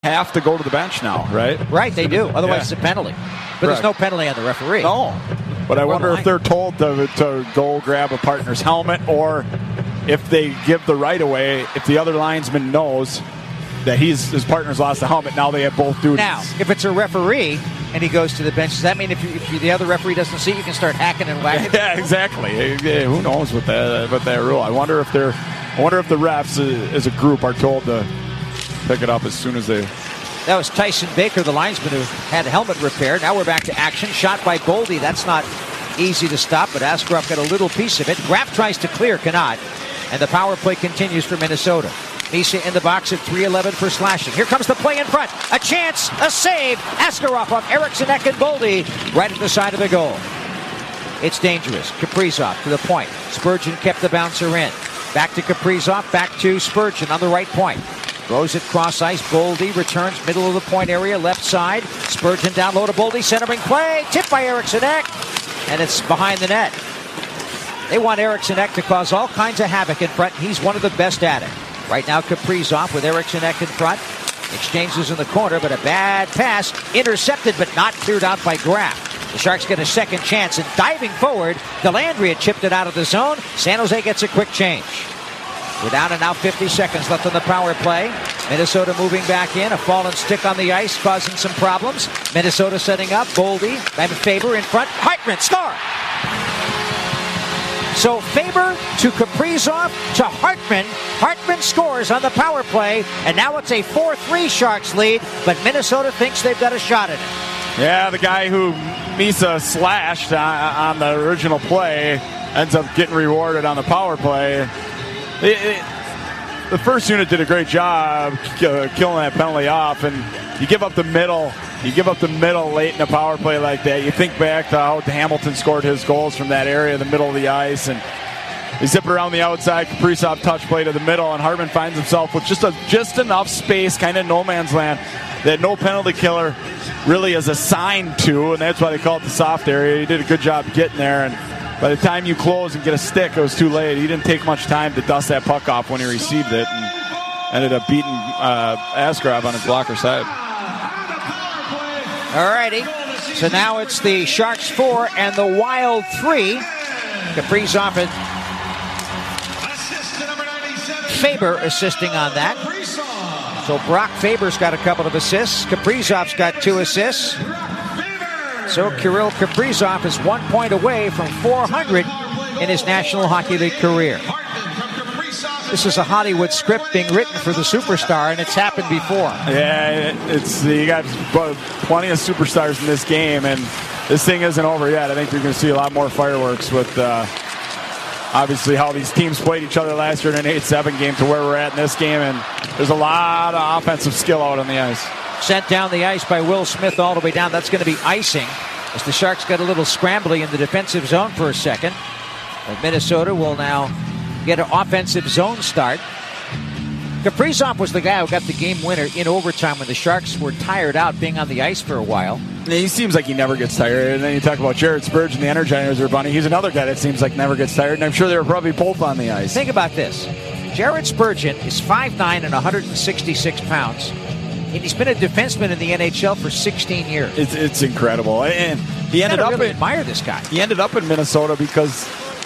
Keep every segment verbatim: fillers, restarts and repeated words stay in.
have to go to the bench now, right? Right, they do. Otherwise, yeah. it's a penalty. But Correct. There's no penalty on the referee. No. But I Or wonder the if they're told to, to go grab a partner's helmet, or if they give the right away, if the other linesman knows that he's his partner's lost the helmet, now they have both duties. Now, if it's a referee and he goes to the bench, does that mean if, you, if you, the other referee doesn't see, you can start hacking and whacking? Yeah, exactly. Yeah, who knows with that with that rule? I wonder if they're. I wonder if the refs, uh, as a group, are told to pick it up as soon as they. That was Tyson Baker, the linesman who had helmet repair. Now we're back to action. Shot by Boldy. That's not easy to stop, but Askarov got a little piece of it. Graf tries to clear, cannot. And the power play continues for Minnesota. Misa in the box at three eleven for slashing. Here comes the play in front. A chance, a save. Askarov off Eriksson Ek and Boldy right at the side of the goal. It's dangerous. Kaprizov to the point. Spurgeon kept the bouncer in. Back to Kaprizov, back to Spurgeon on the right point. Throws it cross ice. Boldy returns middle of the point area, left side. Spurgeon down low to Boldy, centering play. Tipped by Eriksson Ek. And it's behind the net. They want Eriksson Ek to cause all kinds of havoc in front. He's one of the best at it. Right now, Kaprizov with Eriksson Ek in front. Exchanges in the corner, but a bad pass. Intercepted, but not cleared out by Graf. The Sharks get a second chance, and diving forward, Dellandrea chipped it out of the zone. San Jose gets a quick change. We're down and now fifty seconds left on the power play. Minnesota moving back in. A fallen stick on the ice causing some problems. Minnesota setting up. Boldy and Faber in front. Hartman, score! So Faber to Kaprizov to Hartman. Hartman scores on the power play, and now it's a four three Sharks lead, but Minnesota thinks they've got a shot at it. Yeah, the guy who Misa slashed on the original play ends up getting rewarded on the power play. It, it, the first unit did a great job uh, killing that penalty off, and you give up the middle. You give up the middle late in a power play like that. You think back to how Hamilton scored his goals from that area, the middle of the ice, and they zip it around the outside. Kaprizov touch play to the middle, and Hartman finds himself with just a just enough space, kind of no man's land, that no penalty killer really is assigned to, and that's why they call it the soft area. He did a good job getting there, and by the time you close and get a stick, it was too late. He didn't take much time to dust that puck off when he received it, and ended up beating uh, Askarov on his blocker side. Alrighty, so now it's the Sharks four and the Wild three. Kaprizov and Faber assisting on that. So Brock Faber's got a couple of assists. Kaprizov's got two assists. So Kirill Kaprizov is one point away from four hundred in his National Hockey League career. This is a Hollywood script being written for the superstar, and it's happened before. Yeah, it's you got plenty of superstars in this game, and this thing isn't over yet. I think you're going to see a lot more fireworks with uh, obviously how these teams played each other last year in an eight seven game to where we're at in this game, and there's a lot of offensive skill out on the ice. Sent down the ice by Will Smith all the way down. That's going to be icing as the Sharks got a little scrambly in the defensive zone for a second. But Minnesota will now get an offensive zone start. Kaprizov was the guy who got the game winner in overtime when the Sharks were tired out being on the ice for a while. He seems like he never gets tired. And then you talk about Jared Spurgeon, the Energizer Bunny. He's another guy that seems like never gets tired, and I'm sure they were probably both on the ice. Think about this. Jared Spurgeon is five nine and one hundred sixty-six pounds. And he's been a defenseman in the N H L for sixteen years. It's, it's incredible. And he ended up really in, admire this guy. He ended up in Minnesota because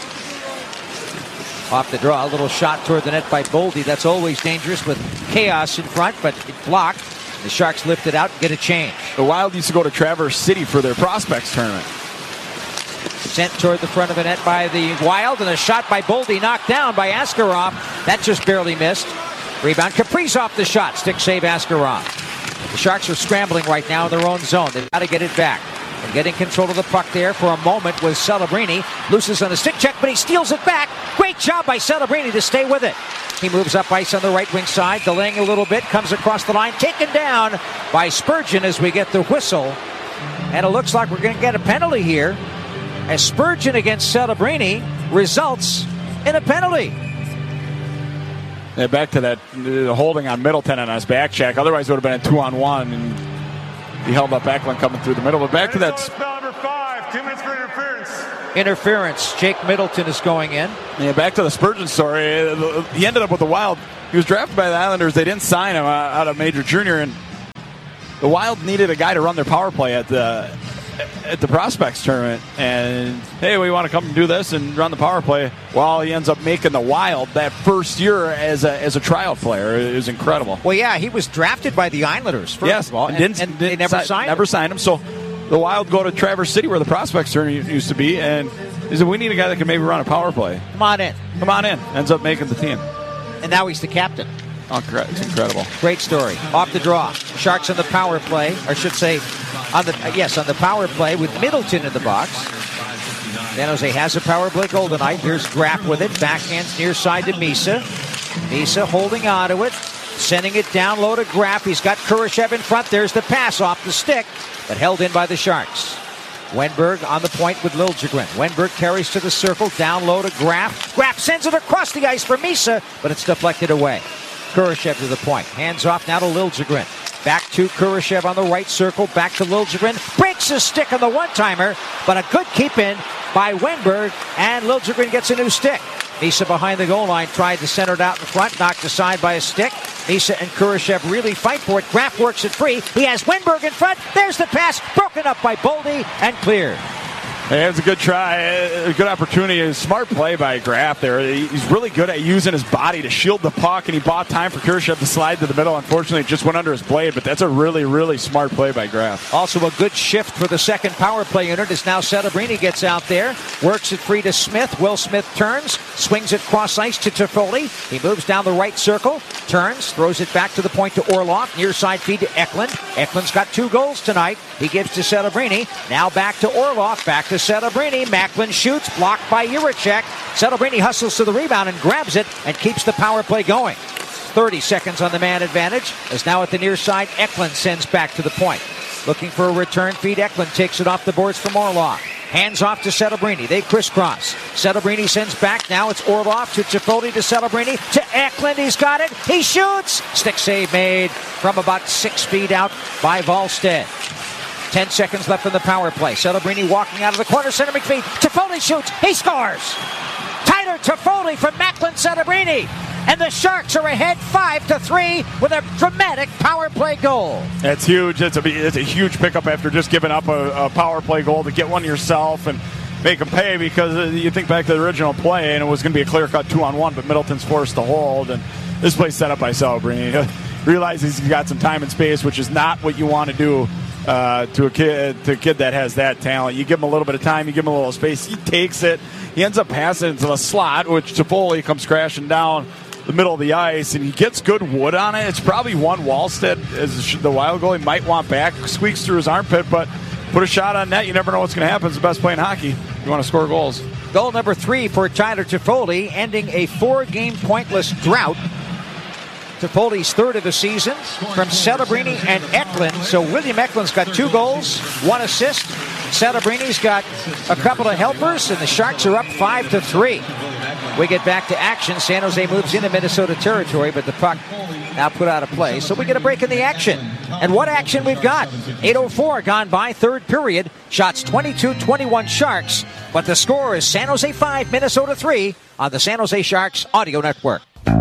off the draw, a little shot toward the net by Boldy. That's always dangerous with chaos in front, but it blocked. The Sharks lift it out and get a change. The Wild used to go to Traverse City for their prospects tournament. Sent toward the front of the net by the Wild, and a shot by Boldy knocked down by Askarov. That just barely missed. Rebound, Kaprizov the shot. Stick save Askarov. The Sharks are scrambling right now in their own zone. They've got to get it back. And getting control of the puck there for a moment was Celebrini. Loses on a stick check, but he steals it back. Great job by Celebrini to stay with it. He moves up ice on the right wing side, delaying a little bit, comes across the line, taken down by Spurgeon as we get the whistle. And it looks like we're going to get a penalty here, as Spurgeon against Celebrini results in a penalty. Yeah, back to that uh, holding on Middleton on his back check. Otherwise, it would have been a two on one, and he held up Backlund coming through the middle. But back to that. Number five, two minutes for interference. Interference. Jake Middleton is going in. Yeah, back to the Spurgeon story. He ended up with the Wild. He was drafted by the Islanders. They didn't sign him out of Major Junior, and the Wild needed a guy to run their power play at the at the Prospects tournament, and hey, we want to come and do this and run the power play. Well, he ends up making the Wild that first year as a as a trial player. It was incredible. Well, yeah, he was drafted by the Islanders first yes, of all, and, and, didn't, and didn't they never si- signed never him. signed him. So the Wild go to Traverse City, where the Prospects tournament used to be, and he said, we need a guy that can maybe run a power play. Come on in. Come on in. Ends up making the team. And now he's the captain. Oh, it's incredible. Great story. Off the draw. Sharks on the power play, or I should say, on the uh, yes, on the power play with Middleton in the box. San Jose has a power play goal tonight. Here's Graf with it. Backhands near side to Misa. Misa holding on to it. Sending it down low to Graf. He's got Kurashev in front. There's the pass off the stick, but held in by the Sharks. Wenberg on the point with Liljegren. Wenberg carries to the circle. Down low to Graf. Graf sends it across the ice for Misa, but it's deflected away. Kurashev to the point. Hands off now to Liljegren. Back to Kurashev on the right circle. Back to Liljegren. Breaks his stick on the one-timer, but a good keep-in by Wenberg, and Liljegren gets a new stick. Misa behind the goal line tried to center it out in front, knocked aside by a stick. Misa and Kurashev really fight for it. Graf works it free. He has Wenberg in front. There's the pass, broken up by Boldy and cleared. Hey, it was a good try, a good opportunity. A smart play by Graf there. He's really good at using his body to shield the puck, and he bought time for Kurashev to slide to the middle. Unfortunately, it just went under his blade, but that's a really, really smart play by Graf. Also a good shift for the second power play unit as now Setebrini gets out there, works it free to Smith. Will Smith turns, swings it cross ice to Toffoli. He moves down the right circle, turns, throws it back to the point to Orlov. Near side feed to Eklund. Eklund's got two goals tonight. He gives to Setebrini. Now back to Orlov, back to Setebrini. Macklin shoots, blocked by Jiricek. Setebrini hustles to the rebound and grabs it and keeps the power play going. thirty seconds on the man advantage, as now at the near side, Eklund sends back to the point. Looking for a return feed, Eklund takes it off the boards from Orlov. Hands off to Setebrini. They crisscross. Setebrini sends back. Now it's Orlov to Toffoli to Setebrini to Eklund. He's got it. He shoots. Stick save made from about six feet out by Wallstedt. Ten seconds left in the power play. Setebrini walking out of the corner. Center McPhee. Toffoli shoots. He scores. Tyler Toffoli from Macklin Setebrini. And the Sharks are ahead five to three with a dramatic power play goal. That's huge. It's a, it's a huge pickup after just giving up a, a power play goal to get one yourself and make them pay, because you think back to the original play and it was going to be a clear-cut two-on-one, but Middleton's forced to hold, and this play's set up by Setebrini. Realizes he's got some time and space, which is not what you want to do uh, to a kid to a kid that has that talent. You give him a little bit of time, you give him a little space, he takes it, he ends up passing into the slot, which Toffoli comes crashing down the middle of the ice, and he gets good wood on it. It's probably one Wallstedt, as the Wild goalie, might want back, squeaks through his armpit, but put a shot on net. You never know what's going to happen. It's the best play in hockey. You want to score goals. Goal number three for Tyler Toffoli, ending a four-game pointless drought. Toffoli's third of the season from Setebrini and Eklund. So William Eklund's got two goals, one assist. Setebrini's got a couple of helpers, and the Sharks are up five to three. We get back to action. San Jose moves into Minnesota territory, but the puck now put out of play. So we get a break in the action. And what action we've got. eight oh four gone by, third period. Shots twenty-two twenty-one Sharks. But the score is San Jose five, Minnesota three on the San Jose Sharks Audio Network.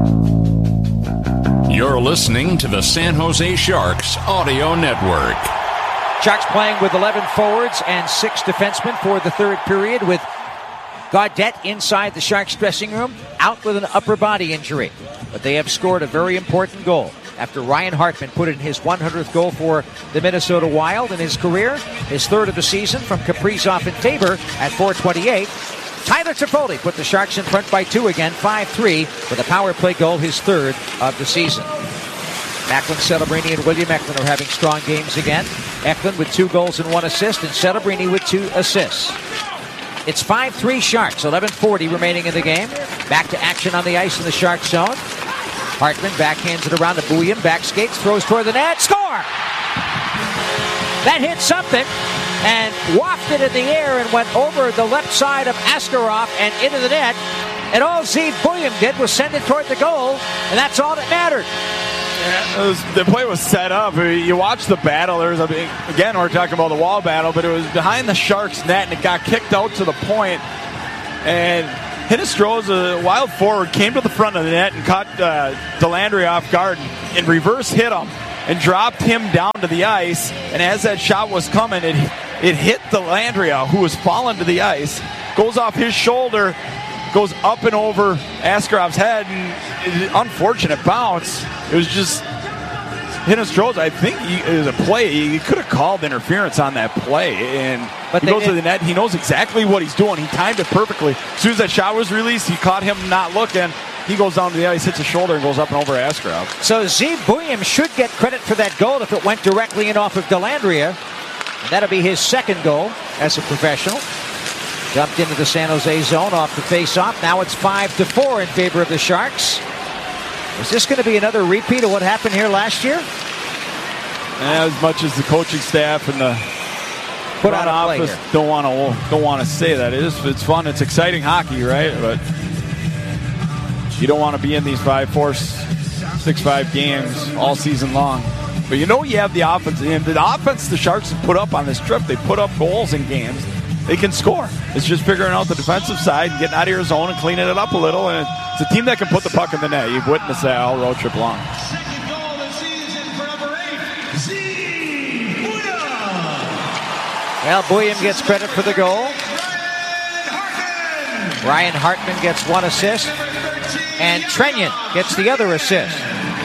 You're listening to the San Jose Sharks Audio Network. Sharks playing with eleven forwards and six defensemen for the third period, with Gaudette inside the Sharks dressing room, out with an upper body injury. But they have scored a very important goal after Ryan Hartman put in his one hundredth goal for the Minnesota Wild in his career, his third of the season from Kaprizov and Tabor at four twenty-eight. Tyler Toffoli put the Sharks in front by two again, five three, with a power play goal, his third of the season. Macklin, Setebrini, and William Eklund are having strong games again. Eklund with two goals and one assist, and Setebrini with two assists. It's five three Sharks, eleven forty remaining in the game. Back to action on the ice in the Sharks zone. Hartman backhands it around to Bouillon, back skates, throws toward the net, score! That hit something and wafted in the air and went over the left side of Askarov and into the net. And all Zeev Bouillon did was send it toward the goal, and that's all that mattered. Yeah, it was, the play was set up. You watch the battle. There was a, again, we're talking about the wall battle, but it was behind the Sharks' net, and it got kicked out to the point. And Hinostroza, a wild forward, came to the front of the net and caught uh, Delandry off guard and in reverse hit him. and dropped him down to the ice. And as that shot was coming, it it hit Dellandrea, who was falling to the ice, goes off his shoulder, goes up and over Askarov's head, and it, unfortunate bounce. It was just hit his throat. I think he, it was a play. He could have called interference on that play. And but he goes did. to the net. He knows exactly what he's doing. He timed it perfectly. As soon as that shot was released, he caught him not looking. He goes down to the ice, hits his shoulder, and goes up and over Askarov. So Zeev Buium should get credit for that goal if it went directly in off of Dellandrea. And that'll be his second goal as a professional. Dumped into the San Jose zone off the face-off. Now it's five to four in favor of the Sharks. Is this going to be another repeat of what happened here last year? As much as the coaching staff and the Put front on office don't want to don't want to say that. It is, it's fun. It's exciting hockey, right? But you don't want to be in these five, four, six, five games all season long. But you know you have the offense. And the offense the Sharks have put up on this trip, they put up goals in games. They can score. It's just figuring out the defensive side and getting out of your zone and cleaning it up a little. And it's a team that can put the puck in the net. You've witnessed that all road trip long. Second goal of the season for number eight, Zeev Buium. Well, Buium gets credit for the goal. Ryan Hartman. Ryan Hartman gets one assist. And Trenyan gets the other assist.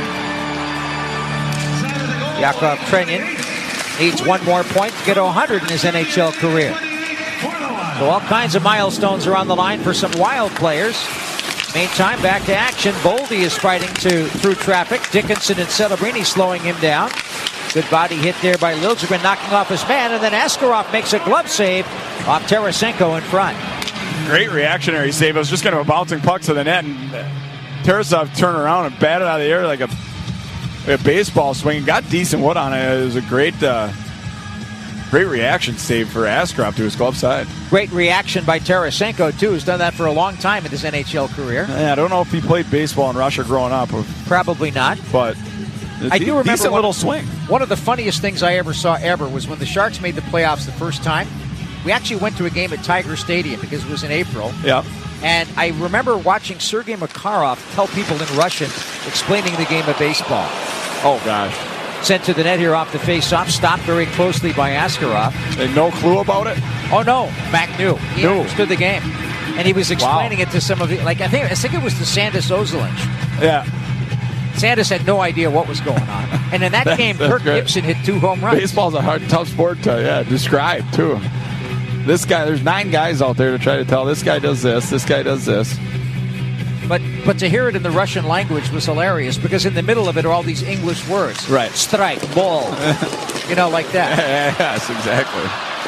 Yakov Trenyan needs one more point to get one hundred in his N H L career. So all kinds of milestones are on the line for some Wild players. Meantime, back to action. Boldy is fighting to through traffic. Dickinson and Celebrini slowing him down. Good body hit there by Liljegren, knocking off his man, and then Askarov makes a glove save off Tarasenko in front. Great reactionary save. It was just kind of a bouncing puck to the net, and Tarasov turned around and batted out of the air like a, like a baseball swing. Got decent wood on it. It was a great... Uh, Great reaction save for Askarov to his glove side. Great reaction by Tarasenko, too, who's done that for a long time in his N H L career. Yeah, I don't know if he played baseball in Russia growing up. Probably not. But I do remember decent one, little swing. One of the funniest things I ever saw ever was when the Sharks made the playoffs the first time. We actually went to a game at Tiger Stadium because it was in April. Yeah. And I remember watching Sergei Makarov tell people in Russian, explaining the game of baseball. Oh, gosh. Sent to the net here off the face-off, stopped very closely by Askarov. They had no clue about it? Oh, no. Mac knew. He knew. understood the game. And he was explaining Wow. it to some of the, like, I think I think it was the Sandis Ozolinsh. Yeah. Sandis had no idea what was going on. And in that That's- game, that's Kirk great. Gibson hit two home runs. Baseball's a hard, tough sport to yeah, describe, too. This guy, there's nine guys out there to try to tell this guy does this, this guy does this. But but to hear it in the Russian language was hilarious because in the middle of it are all these English words. Right. Strike, ball, you know, like that. Yes, exactly.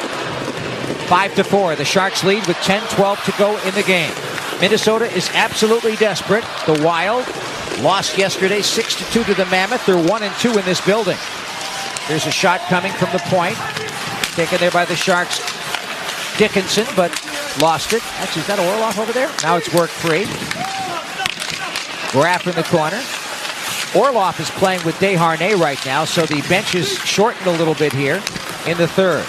Five to four. The Sharks lead with ten twelve to go in the game. Minnesota is absolutely desperate. The Wild lost yesterday six to two to the Mammoth. They're one and two in this building. There's a shot coming from the point. Taken there by the Sharks. Dickinson, but lost it. Actually, is that Orlov over there? Now it's worked free. Graff in the corner. Orlov is playing with Desharnais right now, so the bench is shortened a little bit here in the third.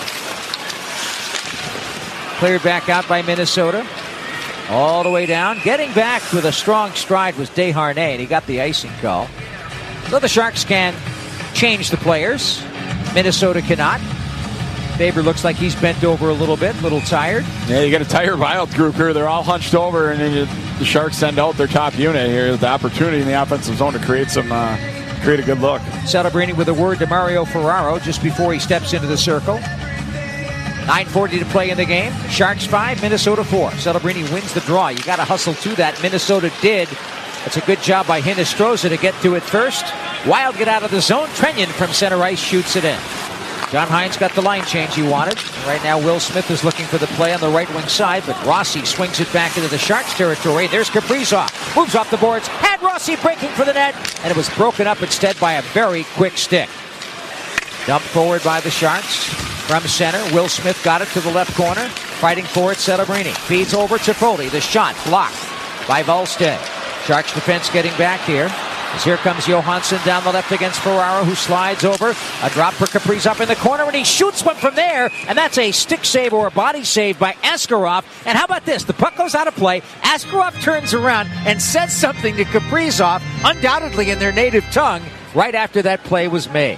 Cleared back out by Minnesota. All the way down. Getting back with a strong stride was Desharnais, and he got the icing call. So the Sharks can change the players. Minnesota cannot. Faber looks like he's bent over a little bit, a little tired. Yeah, you got a tired Wild group here. They're all hunched over, and then you, the Sharks send out their top unit here. The opportunity in the offensive zone to create some, uh, create a good look. Celebrini with a word to Mario Ferraro just before he steps into the circle. nine forty to play in the game. Sharks five, Minnesota four. Celebrini wins the draw. You got to hustle to that. Minnesota did. That's a good job by Hinostroza to get to it first. Wild get out of the zone. Trenyan from center ice shoots it in. John Hines got the line change he wanted. Right now, Will Smith is looking for the play on the right wing side, but Rossi swings it back into the Sharks territory. There's Kaprizov. Moves off the boards. Had Rossi breaking for the net, and it was broken up instead by a very quick stick. Dumped forward by the Sharks. From center, Will Smith got it to the left corner. Fighting for it, Celebrini. Feeds over to Foley. The shot blocked by Volstead. Sharks defense getting back here. As here comes Johansson down the left against Ferraro, who slides over. A drop for Kaprizov in the corner, and he shoots one from there. And that's a stick save or a body save by Askarov. And how about this? The puck goes out of play. Askarov turns around and says something to Kaprizov, undoubtedly in their native tongue. right after that play was made.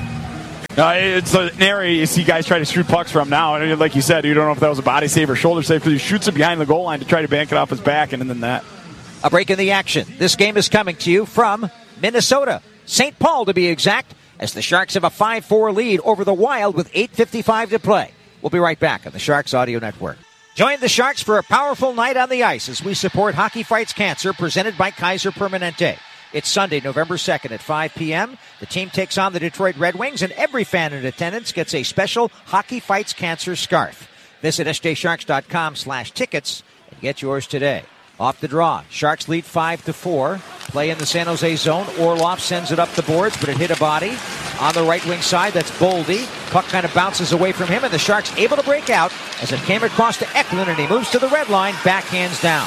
Uh, it's an area you see guys try to shoot pucks from now. And like you said, you don't know if that was a body save or shoulder save because he shoots it behind the goal line to try to bank it off his back and then that. A break in the action. This game is coming to you from Minnesota. Saint Paul, to be exact, as the Sharks have a five four lead over the Wild with eight fifty-five to play. We'll be right back on the Sharks Audio Network. Join the Sharks for a powerful night on the ice as we support Hockey Fights Cancer, presented by Kaiser Permanente. It's Sunday, November second at five p.m. The team takes on the Detroit Red Wings, and every fan in attendance gets a special Hockey Fights Cancer scarf. Visit s j sharks dot com slash tickets and get yours today. Off the draw, Sharks lead five to four. Play in the San Jose zone. Orlov sends it up the boards, but it hit a body. On the right wing side, that's Boldy. Puck kind of bounces away from him, and the Sharks able to break out as it came across to Eklund, and he moves to the red line, backhands down.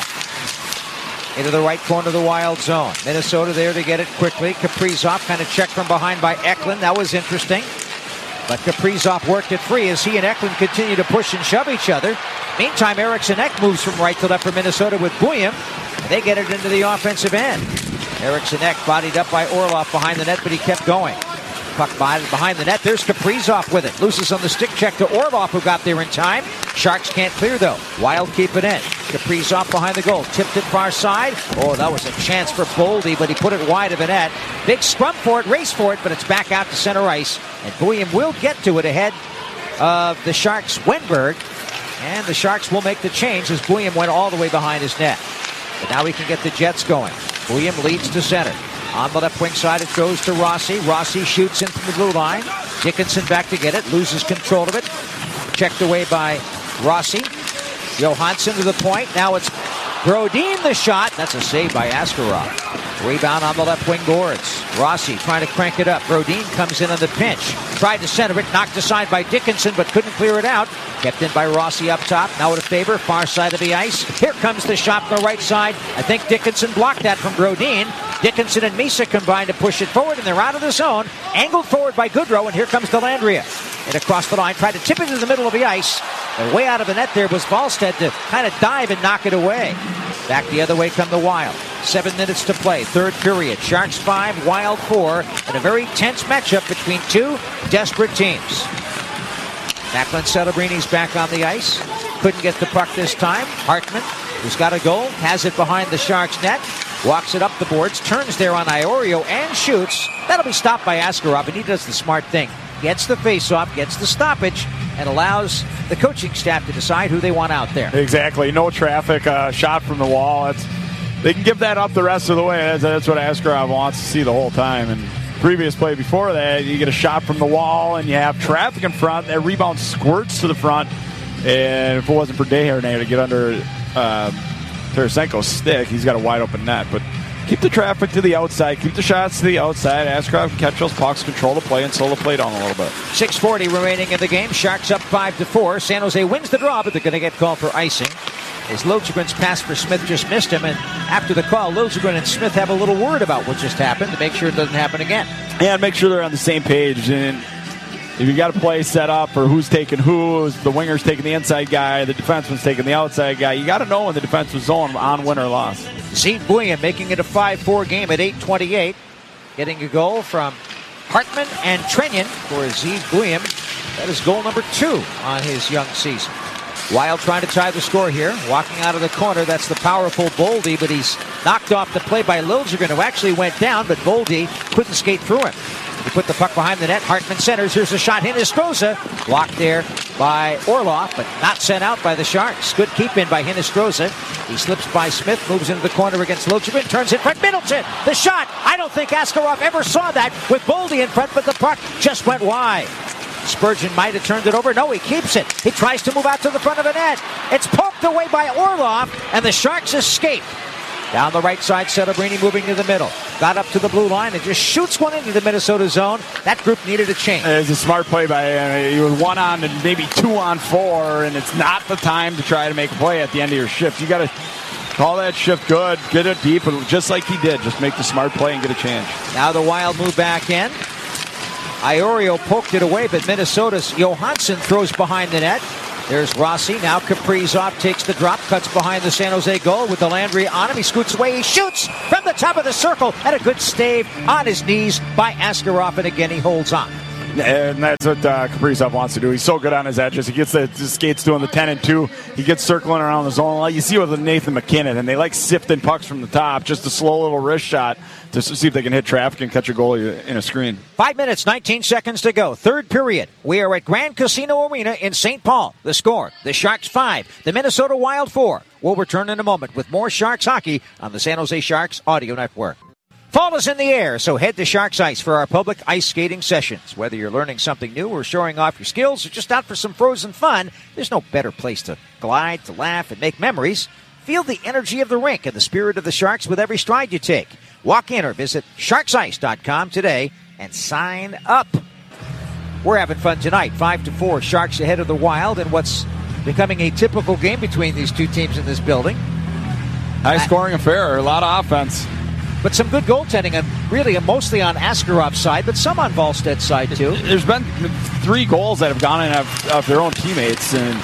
Into the right corner of the Wild zone. Minnesota there to get it quickly. Kaprizov kind of checked from behind by Eklund. That was interesting. But Kaprizov worked it free as he and Eklund continue to push and shove each other. Meantime, Eriksson Ek moves from right to left for Minnesota with Buyem. And they get it into the offensive end. Eriksson Ek bodied up by Orlov behind the net, but he kept going. Puck behind the net. There's Kaprizov with it. Loses on the stick check to Orlov, who got there in time. Sharks can't clear, though. Wild keep it in. Kaprizov behind the goal. Tipped it far side. Oh, that was a chance for Boldy, but he put it wide of the net. Big scrum for it, race for it, but it's back out to center ice. And Buyem will get to it ahead of the Sharks' Wenberg. And the Sharks will make the change as Buyem went all the way behind his net. But now we can get the Jets going. Buyem leads to center. On the left wing side, it goes to Rossi. Rossi shoots in from the blue line. Dickinson back to get it. Loses control of it. Checked away by Rossi. Johansson to the point. Now it's Brodin the shot. That's a save by Askarov. Rebound on the left wing boards. Rossi trying to crank it up. Brodin comes in on the pinch. Tried to center it. Knocked aside by Dickinson, but couldn't clear it out. Kept in by Rossi up top. Now at a favor. Far side of the ice. Here comes the shot from the right side. I think Dickinson blocked that from Brodin. Dickinson and Misa combine to push it forward, and they're out of the zone. Angled forward by Goodrow, and here comes Dellandrea. And across the line, tried to tip it into the middle of the ice. And way out of the net there was Volstead to kind of dive and knock it away. Back the other way come the Wild. Seven minutes to play, third period. Sharks five, Wild four, and a very tense matchup between two desperate teams. Macklin Celebrini's back on the ice. Couldn't get the puck this time. Hartman, who's got a goal, has it behind the Sharks' net. Walks it up the boards, turns there on Iorio and shoots. That'll be stopped by Askarov, and he does the smart thing. Gets the faceoff, gets the stoppage, and allows the coaching staff to decide who they want out there. Exactly. No traffic, uh, shot from the wall. It's, they can give that up the rest of the way. That's, that's what Askarov wants to see the whole time. And previous play before that, you get a shot from the wall, and you have traffic in front. That rebound squirts to the front. And if it wasn't for Desharnais to get under uh, Tarasenko's stick, he's got a wide open net. But keep the traffic to the outside. Keep the shots to the outside. Askarov can catch those pucks, control the play, and slow the play down a little bit. six forty remaining in the game. Sharks up five to four. San Jose wins the draw, but they're going to get called for icing. As Liljegren's pass for Smith just missed him, and after the call, Liljegren and Smith have a little word about what just happened to make sure it doesn't happen again. Yeah, and make sure they're on the same page. And if you got a play set up or who's taking who, the winger's taking the inside guy, the defenseman's taking the outside guy, you got to know when the defense was zone on win or loss. Zeke Buyem making it a five four game at eight twenty-eight. Getting a goal from Hartman and Trenyan for Zeke Buyem. That is goal number two on his young season. Wild trying to tie the score here. Walking out of the corner, that's the powerful Boldy, but he's knocked off the play by Liljegren, who actually went down, but Boldy couldn't skate through him. He put the puck behind the net. Hartman centers. Here's a shot. Hinostroza. Blocked there by Orlov, but not sent out by the Sharks. Good keep in by Hinostroza. He slips by Smith, moves into the corner against Liljegren, turns in front. Middleton, the shot. I don't think Askarov ever saw that with Boldy in front, but the puck just went wide. Spurgeon might have turned it over. No, he keeps it. He tries to move out to the front of the net. It's poked away by Orlov, and the Sharks escape. Down the right side, Celebrini moving to the middle. Got up to the blue line and just shoots one into the Minnesota zone. That group needed a change. It's a smart play by uh, you was one on and maybe two on four, and it's not the time to try to make a play at the end of your shift. You got to call that shift good, get it deep, and just like he did, just make the smart play and get a change. Now the Wild move back in. Iorio poked it away, but Minnesota's Johansson throws behind the net. There's Rossi. Now Kaprizov takes the drop, cuts behind the San Jose goal with the Landry on him. He scoots away. He shoots from the top of the circle. And a good stave on his knees by Askarov. And again, he holds on. And that's what uh, Kaprizov wants to do. He's so good on his edges. He gets the, the skates doing the ten and two. He gets circling around the zone. Like you see with Nathan McKinnon, and they like sifting pucks from the top. Just a slow little wrist shot to see if they can hit traffic and catch a goal in a screen. Five minutes, nineteen seconds to go. Third period. We are at Grand Casino Arena in Saint Paul. The score, the Sharks five, the Minnesota Wild four. We'll return in a moment with more Sharks hockey on the San Jose Sharks Audio Network. Fall is in the air, so head to Sharks Ice for our public ice skating sessions. Whether you're learning something new or showing off your skills or just out for some frozen fun, there's no better place to glide, to laugh, and make memories. Feel the energy of the rink and the spirit of the Sharks with every stride you take. Walk in or visit sharks ice dot com today and sign up. We're having fun tonight. Five to four, Sharks ahead of the Wild in what's becoming a typical game between these two teams in this building. High-scoring affair, a lot of offense. But some good goaltending, and really mostly on Askarov's side, but some on Wallsted's side, too. There's been three goals that have gone in of, of their own teammates, and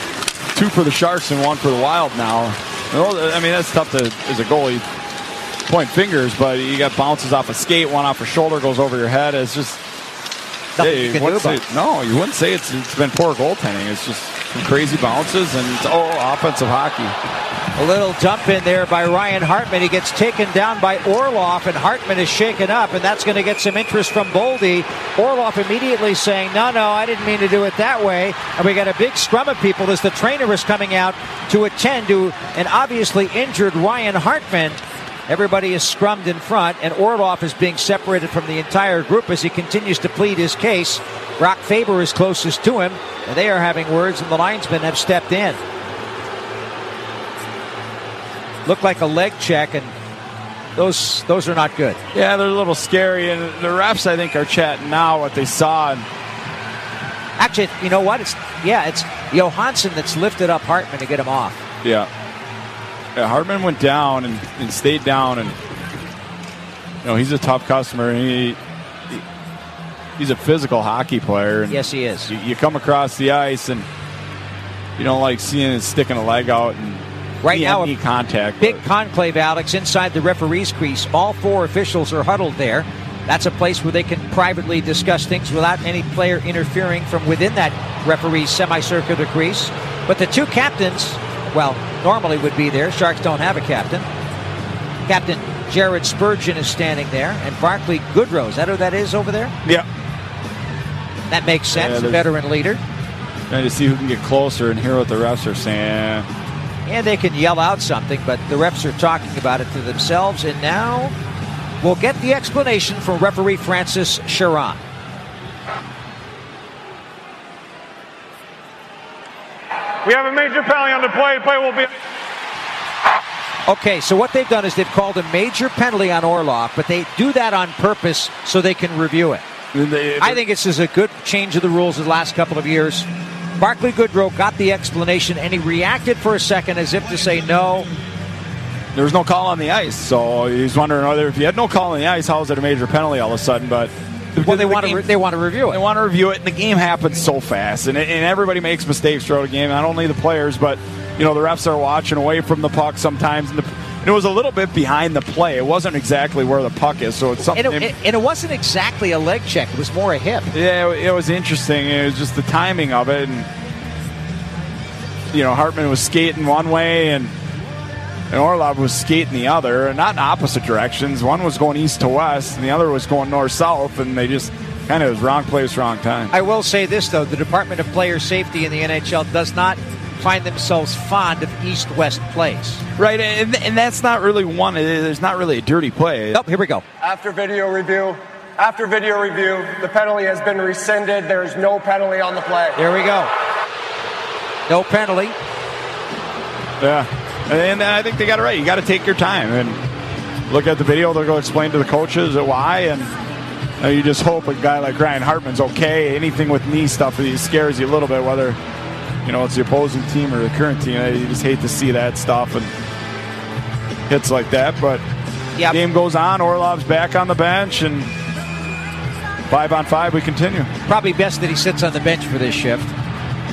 two for the Sharks and one for the Wild now. I mean, that's tough to, as a goalie, point fingers, but you got bounces off a skate, one off a shoulder, goes over your head. It's just... Nothing hey, you can you do about say, no, you wouldn't say it's, it's been poor goaltending. It's just some crazy bounces, and it's, oh, offensive hockey. A little dump in there by Ryan Hartman. He gets taken down by Orlov, and Hartman is shaken up, and that's going to get some interest from Boldy. Orlov immediately saying, no, no, I didn't mean to do it that way. And we got a big scrum of people as the trainer is coming out to attend to an obviously injured Ryan Hartman. Everybody is scrummed in front, and Orlov is being separated from the entire group as he continues to plead his case. Brock Faber is closest to him, and they are having words, and the linesmen have stepped in. Looked like a leg check, and those those are not good. Yeah, they're a little scary, and the refs, I think, are chatting now what they saw. And actually, you know what? It's yeah, it's Johansson that's lifted up Hartman to get him off. Yeah. yeah Hartman went down and, and stayed down, and you know he's a tough customer, and he, he he's a physical hockey player. And yes, he is. You, you come across the ice, and you don't like seeing it sticking a leg out and. Right now, knee contact. Big conclave, Alex, inside the referee's crease. All four officials are huddled there. That's a place where they can privately discuss things without any player interfering from within that referee's semicircular crease. But the two captains, well, normally would be there. Sharks don't have a captain. Captain Jared Spurgeon is standing there, and Barclay Goodrow. Is that who that is over there? Yeah. That makes sense. Yeah, a veteran leader. Trying to see who can get closer and hear what the refs are saying. And they can yell out something, but the refs are talking about it to themselves. And now we'll get the explanation from referee Francis Sharon. We have a major penalty on the play. The play will be... Okay, so what they've done is they've called a major penalty on Orlov, but they do that on purpose so they can review it. They, I think this is a good change of the rules of the last couple of years. Barclay Goodrow got the explanation, and he reacted for a second as if to say no. There was no call on the ice, so he's wondering whether if you had no call on the ice, how is it a major penalty all of a sudden? But well, they the want game, to re- they want to review it. They want to review it, and the game happens so fast, and, and everybody makes mistakes throughout the game. Not only the players, but you know the refs are watching away from the puck sometimes, and, the, and it was a little bit behind the play. It wasn't exactly where the puck is, so it's something. And it, and it wasn't exactly a leg check; it was more a hip. Yeah, it, it was interesting. It was just the timing of it, and you know Hartman was skating one way, and. And Orlov was skating the other, and not in opposite directions. One was going east to west, and the other was going north-south, and they just kind of was wrong place, wrong time. I will say this, though. The Department of Player Safety in the N H L does not find themselves fond of east-west plays. Right, and, and that's not really one. There's not really a dirty play. Nope, here we go. After video review, after video review, the penalty has been rescinded. There is no penalty on the play. There we go. No penalty. Yeah. And I think they got it right. You got to take your time and look at the video. They'll go explain to the coaches why, and uh, you just hope a guy like Ryan Hartman's okay. Anything with knee stuff it scares you a little bit, whether you know it's the opposing team or the current team. You just hate to see that stuff and hits like that. But yep. Game goes on. Orlov's back on the bench, and five on five we continue. Probably best that he sits on the bench for this shift.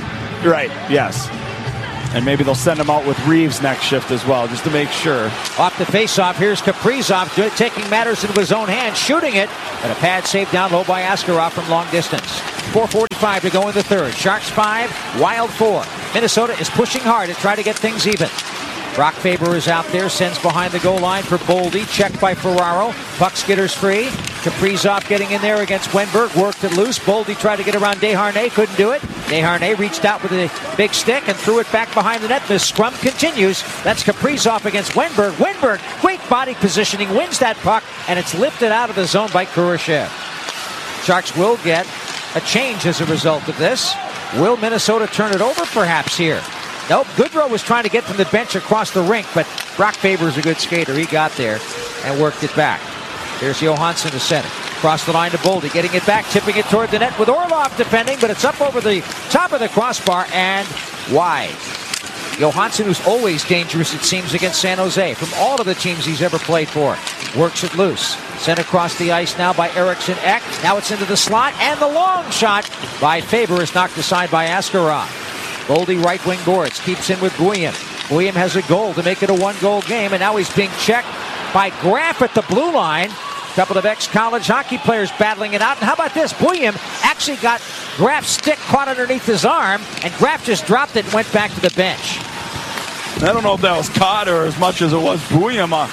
Right, yes. And maybe they'll send him out with Reeves next shift as well, just to make sure. Off the faceoff, here's Kaprizov taking matters into his own hands, shooting it, but a pad saved down low by Askarov from long distance. four forty-five to go in the third. Sharks five, Wild four. Minnesota is pushing hard to try to get things even. Brock Faber is out there, sends behind the goal line for Boldy. Checked by Ferraro. Puck skitters free. Kaprizov getting in there against Wenberg. Worked it loose. Boldy tried to get around Desharnais. Couldn't do it. Desharnais reached out with a big stick and threw it back behind the net. The scrum continues. That's Kaprizov against Wenberg. Wenberg, great body positioning, wins that puck, and it's lifted out of the zone by Kurashev. Sharks will get a change as a result of this. Will Minnesota turn it over perhaps here? Nope. Goodrow was trying to get from the bench across the rink, but Brock Faber is a good skater. He got there and worked it back. Here's Johansson to center. Across the line to Boldy, getting it back, tipping it toward the net with Orlov defending, but it's up over the top of the crossbar and wide. Johansson, who's always dangerous, it seems, against San Jose from all of the teams he's ever played for. Works it loose. Sent across the ice now by Eriksson Ek. Now it's into the slot, and the long shot by Faber is knocked aside by Askarov. Boldy right wing boards, keeps in with Buyem. Buyem has a goal to make it a one-goal game, and now he's being checked by Graf at the blue line. A couple of ex-college hockey players battling it out. And how about this? Buyem actually got Graf's stick caught underneath his arm, and Graf just dropped it and went back to the bench. I don't know if that was caught or as much as it was Buyem uh,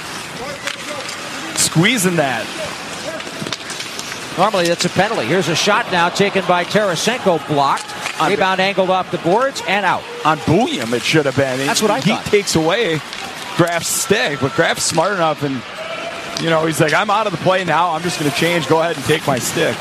squeezing that. Normally that's a penalty. Here's a shot now taken by Tarasenko, blocked. Rebound angled off the boards and out. On Buyem it should have been. That's what I he thought. He takes away Graf's stick, but Graf's smart enough, and you know, he's like, I'm out of the play now. I'm just going to change. Go ahead and take my stick.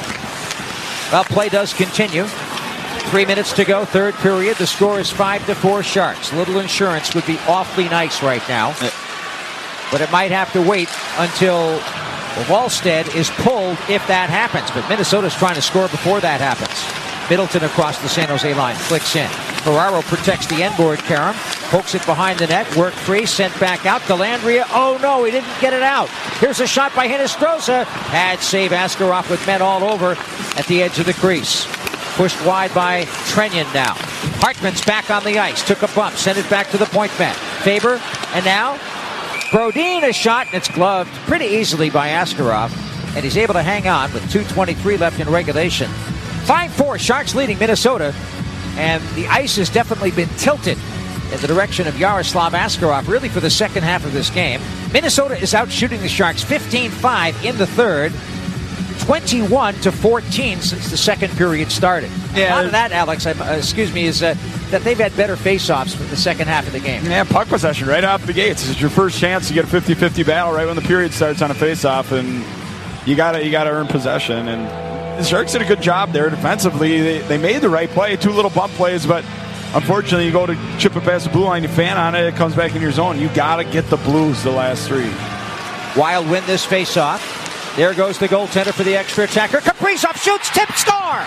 Well, play does continue. Three minutes to go, third period. The score is five to four Sharks. Little insurance would be awfully nice right now, but it might have to wait until Wallstead is pulled if that happens. But Minnesota's trying to score before that happens. Middleton across the San Jose line, flicks in. Ferraro protects the end board, Karam. Pokes it behind the net, work free, sent back out. Delandria, oh no, he didn't get it out. Here's a shot by Hinostroza. Pad save, Askarov with men all over at the edge of the crease. Pushed wide by Trenyon now. Hartman's back on the ice, took a bump, sent it back to the point man. Faber, and now Brodin, a shot, and it's gloved pretty easily by Askarov. And he's able to hang on with two twenty-three left in regulation. five four, Sharks leading Minnesota, and the ice has definitely been tilted in the direction of Yaroslav Askarov, really for the second half of this game. Minnesota is out shooting the Sharks fifteen five in the third, twenty-one to fourteen since the second period started. Yeah, a lot of that, Alex, uh, excuse me, is uh, that they've had better face-offs for the second half of the game. Yeah, puck possession right off the gates. This is your first chance to get a fifty-fifty battle right when the period starts on a face-off, and you gotta you gotta earn possession. And the Sharks did a good job there defensively. They, they made the right play, two little bump plays, but unfortunately you go to chip it past the blue line, you fan on it, it comes back in your zone. You got to get the Blues the last three. Wild win this face-off. There goes the goaltender for the extra attacker. Kaprizov shoots, tip, score!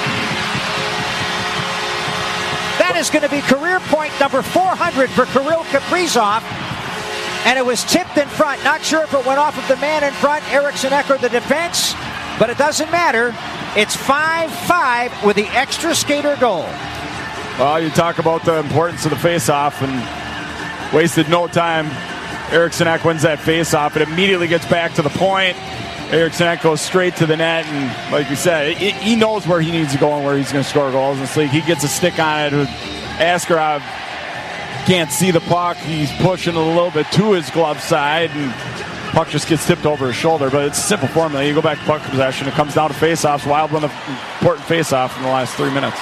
That is going to be career point number four hundred for Kirill Kaprizov. And it was tipped in front. Not sure if it went off of the man in front, Eriksson Ek, or the defense. But it doesn't matter. It's five five with the extra skater goal. Well, you talk about the importance of the face-off, and wasted no time. Eriksson Ek wins that face-off. It immediately gets back to the point. Eriksson Ek goes straight to the net, and like you said, it, he knows where he needs to go and where he's going to score goals in this league. He gets a stick on it. Askarov can't see the puck. He's pushing a little bit to his glove side, and puck just gets tipped over his shoulder. But it's a simple formula. You go back to puck possession. It comes down to face-offs. Wild won the important face-off in the last three minutes.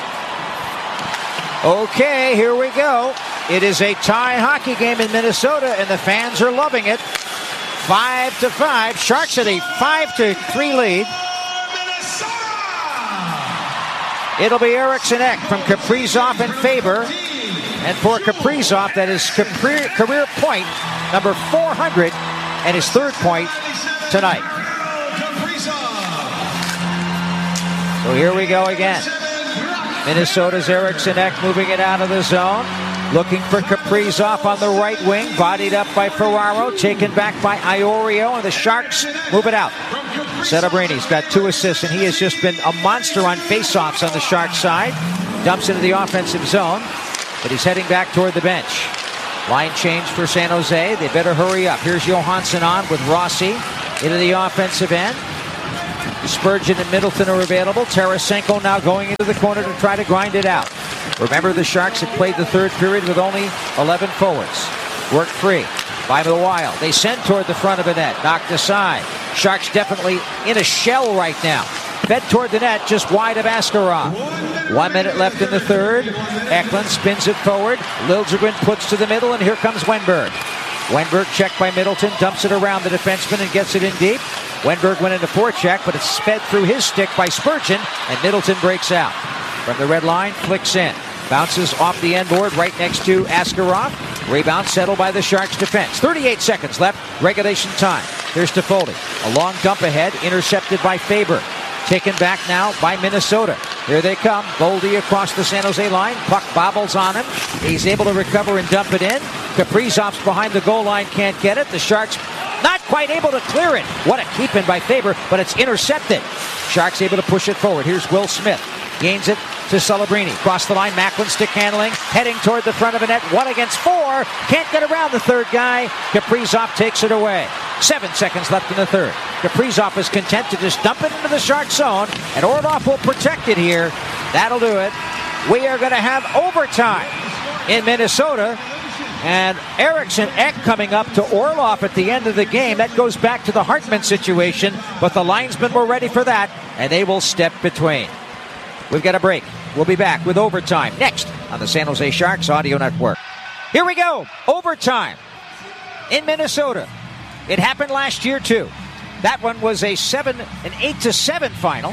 Okay, here we go. It is a tie hockey game in Minnesota, and the fans are loving it. Five to five. Sharks at a five to three lead. It'll be Eriksson Ek from Kaprizov and Faber. And for Kaprizov, that is career, career point number four hundred and his third point tonight. So here we go again. Minnesota's Eriksson Ek moving it out of the zone. Looking for Kaprizov on the right wing. Bodied up by Ferraro. Taken back by Iorio. And the Sharks move it out. Settabrini's got two assists, and he has just been a monster on faceoffs on the Sharks side. dumps into the offensive zone, but he's heading back toward the bench. Line change for San Jose. They better hurry up. Here's Johansson on with Rossi into the offensive end. Spurgeon and Middleton are available. Tarasenko now going into the corner to try to grind it out. Remember, the Sharks had played the third period with only eleven forwards. Work free by the Wild. They send toward the front of the net. Knocked aside. Sharks definitely in a shell right now. Fed toward the net, just wide of Askarov. One minute left in the third. Eklund spins it forward. Liljegren puts to the middle, and here comes Wenberg. Wenberg checked by Middleton, dumps it around the defenseman and gets it in deep. Wenberg went into forecheck, but it's sped through his stick by Spurgeon, and Middleton breaks out. From the red line, flicks in. Bounces off the end board right next to Askarov. Rebound settled by the Sharks defense. thirty-eight seconds left, regulation time. Here's Toffoli. A long dump ahead, intercepted by Faber. Taken back now by Minnesota. Here they come. Boldy across the San Jose line. Puck bobbles on him. He's able to recover and dump it in. Kaprizov's behind the goal line, can't get it. The Sharks not quite able to clear it. What a keep in by Faber, but it's intercepted. Sharks able to push it forward. Here's Will Smith. Gains it to Celebrini. Cross the line, Macklin stick handling. Heading toward the front of the net. One against four. Can't get around the third guy. Kaprizov takes it away. Seven seconds left in the third. Kaprizov is content to just dump it into the Shark zone, and Orlov will protect it here. That'll do it. We are going to have overtime in Minnesota, and Eriksson Ek coming up to Orlov at the end of the game. That goes back to the Hartman situation, but the linesmen were ready for that, and they will step between. We've got a break. We'll be back with overtime next on the San Jose Sharks Audio Network. Here we go. Overtime in Minnesota. It happened last year, too. That one was a seven, an eight to seven final.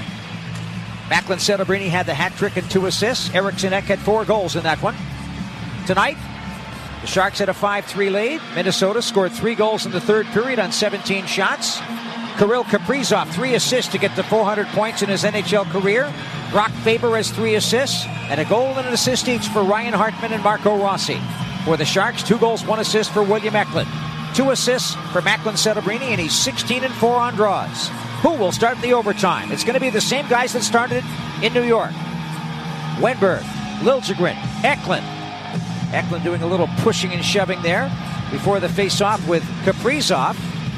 Macklin Celebrini had the hat trick and two assists. Eriksson Ek had four goals in that one. Tonight, the Sharks had a five three lead. Minnesota scored three goals in the third period on seventeen shots. Kirill Kaprizov, three assists to get to four hundred points in his N H L career. Brock Faber has three assists, and a goal and an assist each for Ryan Hartman and Marco Rossi. For the Sharks, two goals, one assist for William Eklund. Two assists for Macklin Celebrini, and he's sixteen and four on draws. Who will start the overtime? It's going to be the same guys that started in New York. Wenberg, Liljegren, Eklund. Eklund doing a little pushing and shoving there before the face-off with Kaprizov.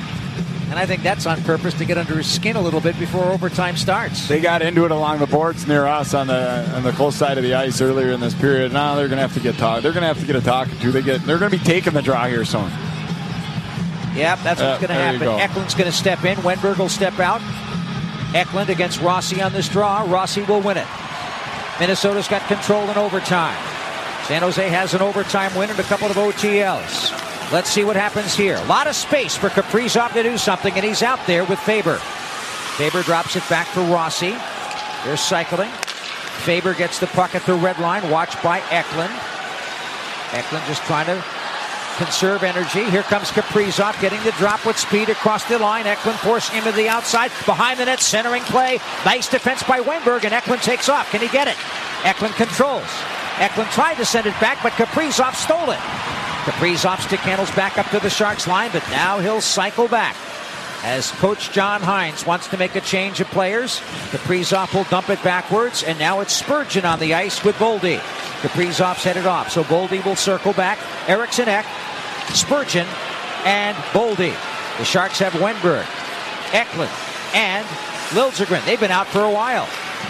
And I think that's on purpose to get under his skin a little bit before overtime starts. They got into it along the boards near us on the on the close side of the ice earlier in this period. Now they're going to have to get talk. They're going to have to get a talking to. They get. They're going to be taking the draw here soon. Yep, that's what's uh, going to happen. Go. Eklund's going to step in. Wenberg will step out. Eklund against Rossi on this draw. Rossi will win it. Minnesota's got control in overtime. San Jose has an overtime win and a couple of O T Ls. Let's see what happens here. A lot of space for Kaprizov to do something, and he's out there with Faber. Faber drops it back for Rossi. They're cycling. Faber gets the puck at the red line, watched by Eklund. Eklund just trying to conserve energy. Here comes Kaprizov getting the drop with speed across the line. Eklund forcing him to the outside. Behind the net, centering play. Nice defense by Wenberg, and Eklund takes off. Can he get it? Eklund controls. Eklund tried to send it back, but Kaprizov stole it. Kaprizov stick handles back up to the Sharks line, but now he'll cycle back as Coach John Hines wants to make a change of players. Kaprizov will dump it backwards, and now it's Spurgeon on the ice with Boldy. Kaprizov's headed off, so Boldy will circle back. Eriksson Ek, Spurgeon, and Boldy. The Sharks have Wenberg, Eklund, and Liljegren. They've been out for a while.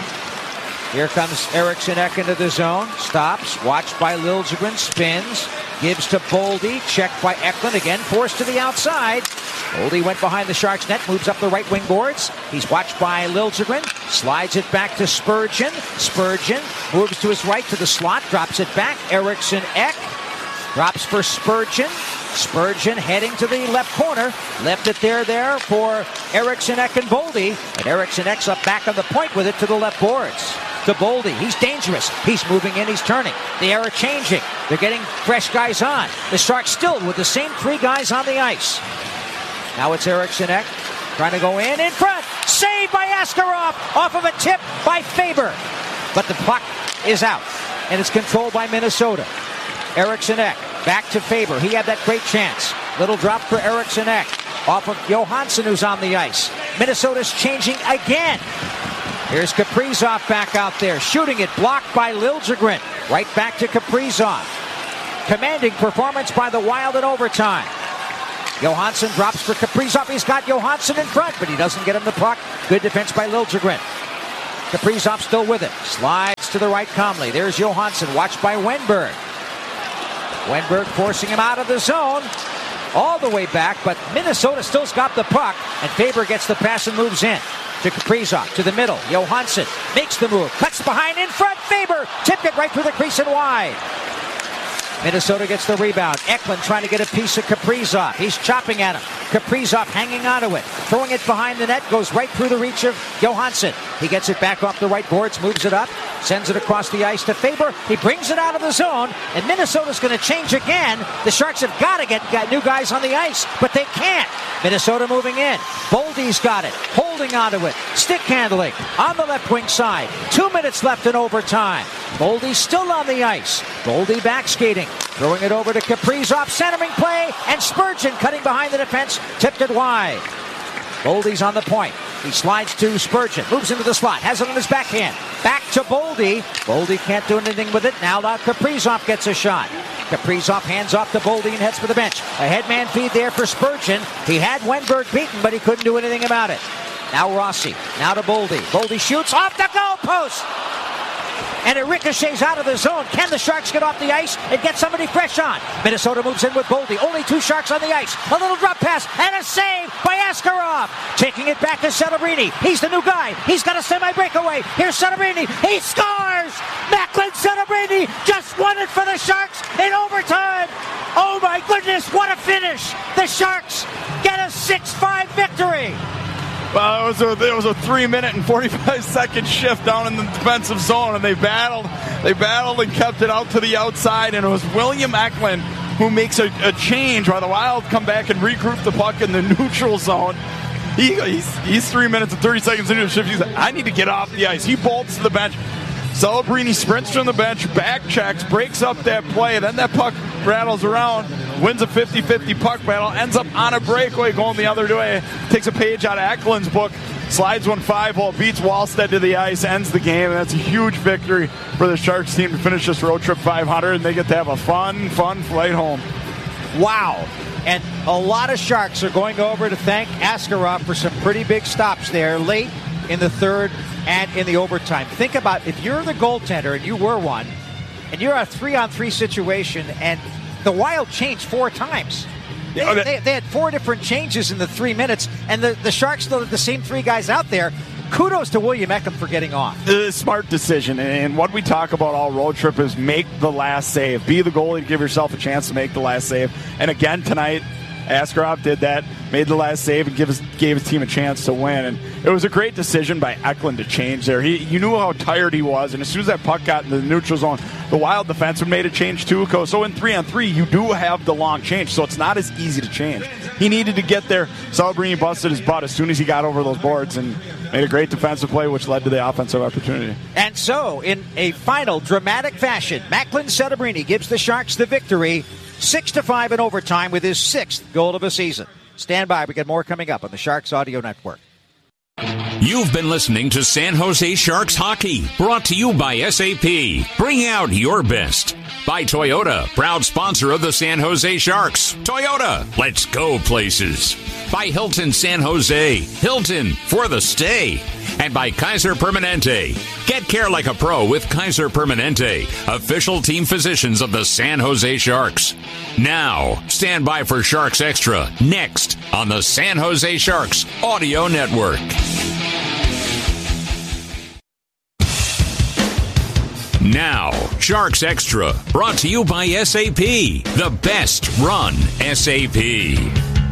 Here comes Eriksson Ek into the zone. Stops, watched by Liljegren, spins, gives to Boldy, checked by Eklund, again forced to the outside. Boldy went behind the Sharks net, moves up the right wing boards. He's watched by Liljegren, slides it back to Spurgeon. Spurgeon moves to his right to the slot, drops it back. Eriksson Ek drops for Spurgeon. Spurgeon heading to the left corner. Left it there, there for Eriksson Ek and Boldy. And Eriksson Ek's up back on the point with it to the left boards. To Boldy. He's dangerous. He's moving in. He's turning. The era changing. They're getting fresh guys on. The Sharks still with the same three guys on the ice. Now it's Eriksson Ek trying to go in in front. Saved by Askarov off of a tip by Faber. But the puck is out. And it's controlled by Minnesota. Eriksson Ek back to Faber. He had that great chance. Little drop for Eriksson Ek off of Johansson, who's on the ice. Minnesota's changing again. Here's Kaprizov back out there, shooting it, blocked by Liljegren. Right back to Kaprizov. Commanding performance by the Wild in overtime. Johansson drops for Kaprizov. He's got Johansson in front, but he doesn't get him the puck. Good defense by Liljegren. Kaprizov still with it. Slides to the right calmly. There's Johansson, watched by Wenberg. Wenberg forcing him out of the zone. All the way back, but Minnesota still's got the puck, and Faber gets the pass and moves in. To Kaprizov, to the middle. Johansson makes the move, cuts behind in front. Faber tipped it right through the crease and wide. Minnesota gets the rebound. Eklund trying to get a piece of Kaprizov. He's chopping at him. Kaprizov hanging onto it. Throwing it behind the net. Goes right through the reach of Johansson. He gets it back off the right boards. Moves it up. Sends it across the ice to Faber. He brings it out of the zone. And Minnesota's going to change again. The Sharks have got to get new guys on the ice. But they can't. Minnesota moving in. Boldy's got it. Holding onto it. Stick handling. On the left wing side. Two minutes left in overtime. Boldy still on the ice. Boldy back skating. Throwing it over to Kaprizov. Centering play. And Spurgeon cutting behind the defense. Tipped it wide. Boldy's on the point. He slides to Spurgeon. Moves into the slot. Has it on his backhand. Back to Boldy. Boldy can't do anything with it. Now uh, Kaprizov gets a shot. Kaprizov hands off to Boldy and heads for the bench. A headman feed there for Spurgeon. He had Wenberg beaten, but he couldn't do anything about it. Now Rossi. Now to Boldy. Boldy shoots off the goalpost. And it ricochets out of the zone. Can the Sharks get off the ice and get somebody fresh on? Minnesota moves in with Boldy. Only two Sharks on the ice. A little drop pass and a save by Askarov. Taking it back to Celebrini. He's the new guy. He's got a semi-breakaway. Here's Celebrini. He scores! Macklin Celebrini just won it for the Sharks in overtime. Oh my goodness, what a finish. The Sharks get a six five victory. Well, it was a, it was a three-minute and forty-five second shift down in the defensive zone, and they battled. They battled and kept it out to the outside, and it was William Eklund who makes a, a change while the Wild come back and regroup the puck in the neutral zone. He, he's, he's three minutes and thirty seconds into the shift. He's like, I need to get off the ice. He bolts to the bench. Celebrini sprints from the bench, back checks, breaks up that play. Then that puck rattles around, wins a fifty-fifty puck battle, ends up on a breakaway going the other way. Takes a page out of Eklund's book, slides one five-hole, beats Wallstedt to the ice, ends the game. And that's a huge victory for the Sharks team to finish this road trip five hundred, and they get to have a fun, fun flight home. Wow. And a lot of Sharks are going over to thank Askarov for some pretty big stops there late in the third and in the overtime. Think about if you're the goaltender, and you were one, and you're a three-on-three situation, and the Wild changed four times. They, they, they had four different changes in the three minutes, and the, the Sharks still had the same three guys out there. Kudos to William Eklund for getting off. A smart decision, and what we talk about all road trip is make the last save. Be the goalie, give yourself a chance to make the last save. And again tonight, Askarov did that, made the last save, and give his, gave his team a chance to win. And it was a great decision by Eklund to change there. He, you knew how tired he was, and as soon as that puck got into the neutral zone, the Wild defenseman made a change too. So in three on three, you do have the long change, so it's not as easy to change. He needed to get there. Celebrini busted his butt as soon as he got over those boards and made a great defensive play, which led to the offensive opportunity. And so, in a final dramatic fashion, Macklin Celebrini gives the Sharks the victory, six to five in overtime with his sixth goal of the season. Stand by. We got more coming up on the Sharks Audio Network. You've been listening to San Jose Sharks Hockey, brought to you by S A P. Bring out your best. By Toyota, proud sponsor of the San Jose Sharks. Toyota, let's go places. By Hilton San Jose, Hilton for the stay. And by Kaiser Permanente. Get care like a pro with Kaiser Permanente, official team physicians of the San Jose Sharks. Now, stand by for Sharks Extra, next on the San Jose Sharks Audio Network. Now, Sharks Extra, brought to you by S A P, the best run S A P.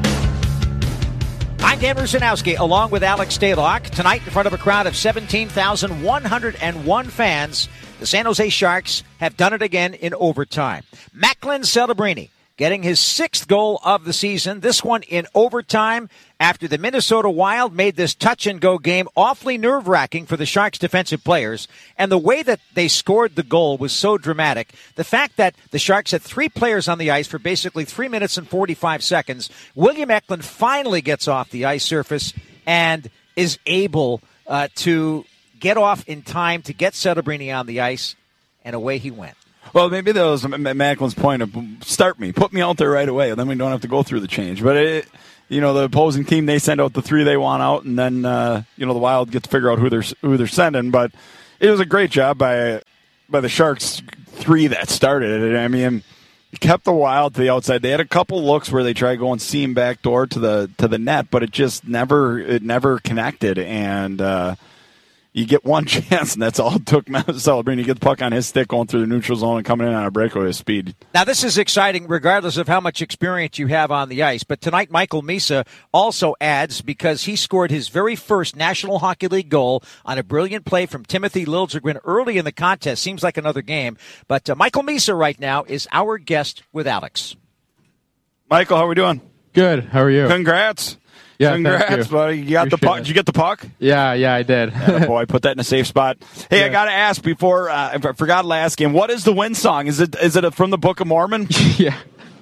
I'm Dan Rusanowski, along with Alex Stalock. Tonight, in front of a crowd of seventeen thousand one hundred one fans, the San Jose Sharks have done it again in overtime. Macklin Celebrini getting his sixth goal of the season, this one in overtime after the Minnesota Wild made this touch-and-go game awfully nerve-wracking for the Sharks' defensive players. And the way that they scored the goal was so dramatic. The fact that the Sharks had three players on the ice for basically three minutes and forty-five seconds, William Eklund finally gets off the ice surface and is able uh, to get off in time to get Celebrini on the ice, and away he went. Well, maybe that was Macklin's point of start me, put me out there right away, and then we don't have to go through the change. But, it, you know, the opposing team, they send out the three they want out, and then, uh, you know, the Wild get to figure out who they're who they're sending. But it was a great job by by the Sharks three that started it. I mean, kept the Wild to the outside. They had a couple looks where they tried going seam back door to the to the net, but it just never it never connected. And uh, you get one chance, and that's all it took. Celebrini, you get the puck on his stick going through the neutral zone and coming in on a breakaway speed. Now, this is exciting regardless of how much experience you have on the ice. But tonight, Michael Misa also adds because he scored his very first National Hockey League goal on a brilliant play from Timothy Liljegren early in the contest. Seems like another game. But uh, Michael Misa right now is our guest with Alex. Michael, how are we doing? Good. How are you? Congrats. Yeah, Congrats, thank you. buddy. You got Appreciate the puck. it. Did you get the puck? Yeah, yeah, I did. Yeah, boy, put that in a safe spot. Hey, Yeah. I got to ask before, uh, I forgot last game, what is the win song? Is it is it a, from the Book of Mormon? yeah.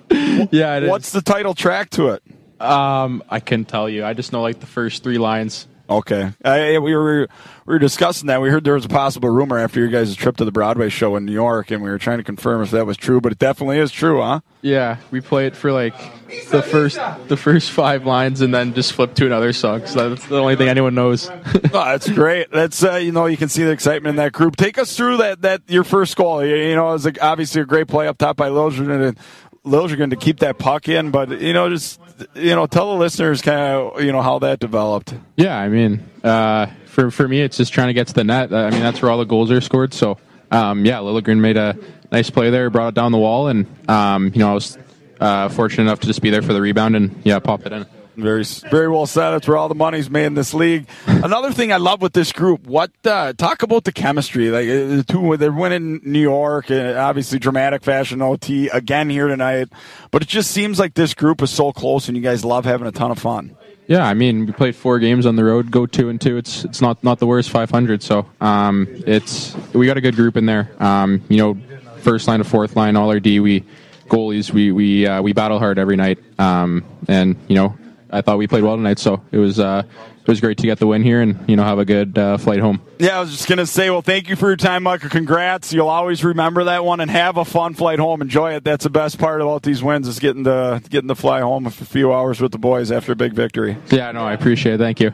Yeah, it is. What's the title track to it? Um, I couldn't tell you. I just know, like, the first three lines. Okay. I, we were we were discussing that. We heard there was a possible rumor after your guys' trip to the Broadway show in New York, and we were trying to confirm if that was true, but it definitely is true, huh? Yeah, we played for, like, the first the first five lines and then just flipped to another song. So that's the only thing anyone knows. Oh, that's great. That's uh, you know, you can see the excitement in that group. Take us through that that your first goal. You, you know, it was like obviously a great play up top by Liljegren and Liljegren to keep that puck in, but you know, just you know, tell the listeners kind of you know how that developed. Yeah, I mean, uh, for for me, it's just trying to get to the net. I mean, that's where all the goals are scored. So, um, yeah, Liljegren made a nice play there, brought it down the wall, and um, you know, I was uh, fortunate enough to just be there for the rebound and yeah, pop it in. Very, very well said. That's where all the money's made in this league. Another thing I love with this group, what uh, talk about the chemistry. Like uh, the two, they're winning New York, uh, obviously dramatic fashion O T again here tonight. But it just seems like this group is so close, and you guys love having a ton of fun. Yeah, I mean, we played four games on the road, go two and two. It's it's not, not the worst five hundred. So um, it's we got a good group in there. Um, you know, first line to fourth line, all our D, we goalies, we we uh, we battle hard every night. Um, and you know. I thought we played well tonight, so it was uh, it was great to get the win here and you know have a good uh, flight home. Yeah, I was just gonna say, well, thank you for your time, Michael. Congrats. You'll always remember that one and have a fun flight home. Enjoy it. That's the best part about these wins is getting to getting to fly home for a few hours with the boys after a big victory. Yeah, no, I appreciate it. Thank you.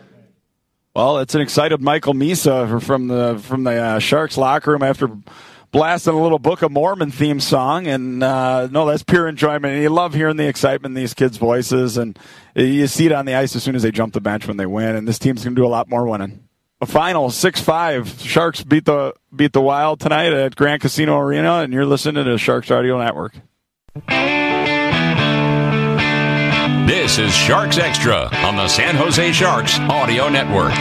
Well, it's an excited Michael Misa from the from the uh, Sharks locker room after blasting a little Book of Mormon theme song, and uh, no, that's pure enjoyment. And you love hearing the excitement in these kids' voices, and you see it on the ice as soon as they jump the bench when they win. And this team's going to do a lot more winning. A final six five. Sharks beat the beat the Wild tonight at Grand Casino Arena, and you're listening to the Sharks Audio Network. This is Sharks Extra on the San Jose Sharks Audio Network.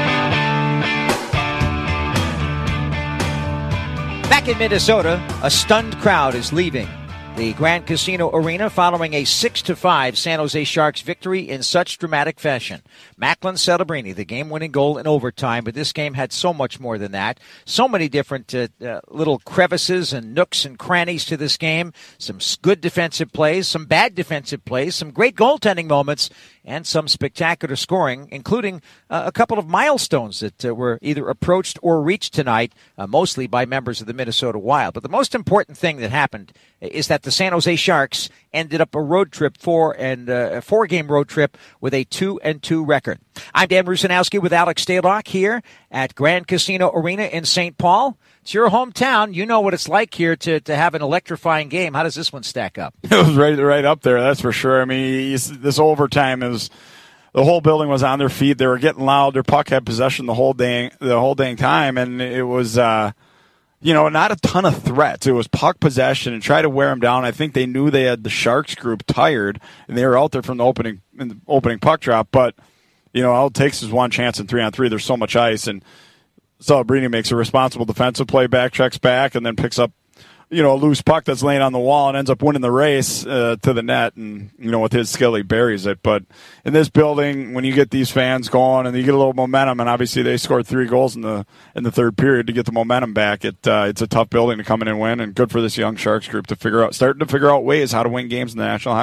Back in Minnesota, a stunned crowd is leaving the Grand Casino Arena following a six to five San Jose Sharks victory in such dramatic fashion. Macklin Celebrini, the game-winning goal in overtime, but this game had so much more than that. So many different uh, uh, little crevices and nooks and crannies to this game. Some good defensive plays, some bad defensive plays, some great goaltending moments, and some spectacular scoring, including uh, a couple of milestones that uh, were either approached or reached tonight, uh, mostly by members of the Minnesota Wild. But the most important thing that happened is that the San Jose Sharks ended up a road trip, four and uh, a four-game road trip with a two and two record. I'm Dan Rusanowski with Alex Stalock here at Grand Casino Arena in Saint Paul. It's your hometown. You know what it's like here to, to have an electrifying game. How does this one stack up? It was right right up there, that's for sure. I mean, you, this overtime is the whole building was on their feet. They were getting loud. Their puck had possession the whole dang the whole dang time, and it was uh, you know not a ton of threats. It was puck possession and try to wear them down. I think they knew they had the Sharks group tired, and they were out there from the opening in the opening puck drop. But you know, all it takes is one chance in three on three. There's so much ice, and Celebrini makes a responsible defensive play, back checks back, and then picks up, you know, a loose puck that's laying on the wall and ends up winning the race uh, to the net. And, you know, with his skill, he buries it. But in this building, when you get these fans going and you get a little momentum, and obviously they scored three goals in the in the third period to get the momentum back, it uh, it's a tough building to come in and win. And good for this young Sharks group to figure out, starting to figure out ways how to win games in the National Hockey League.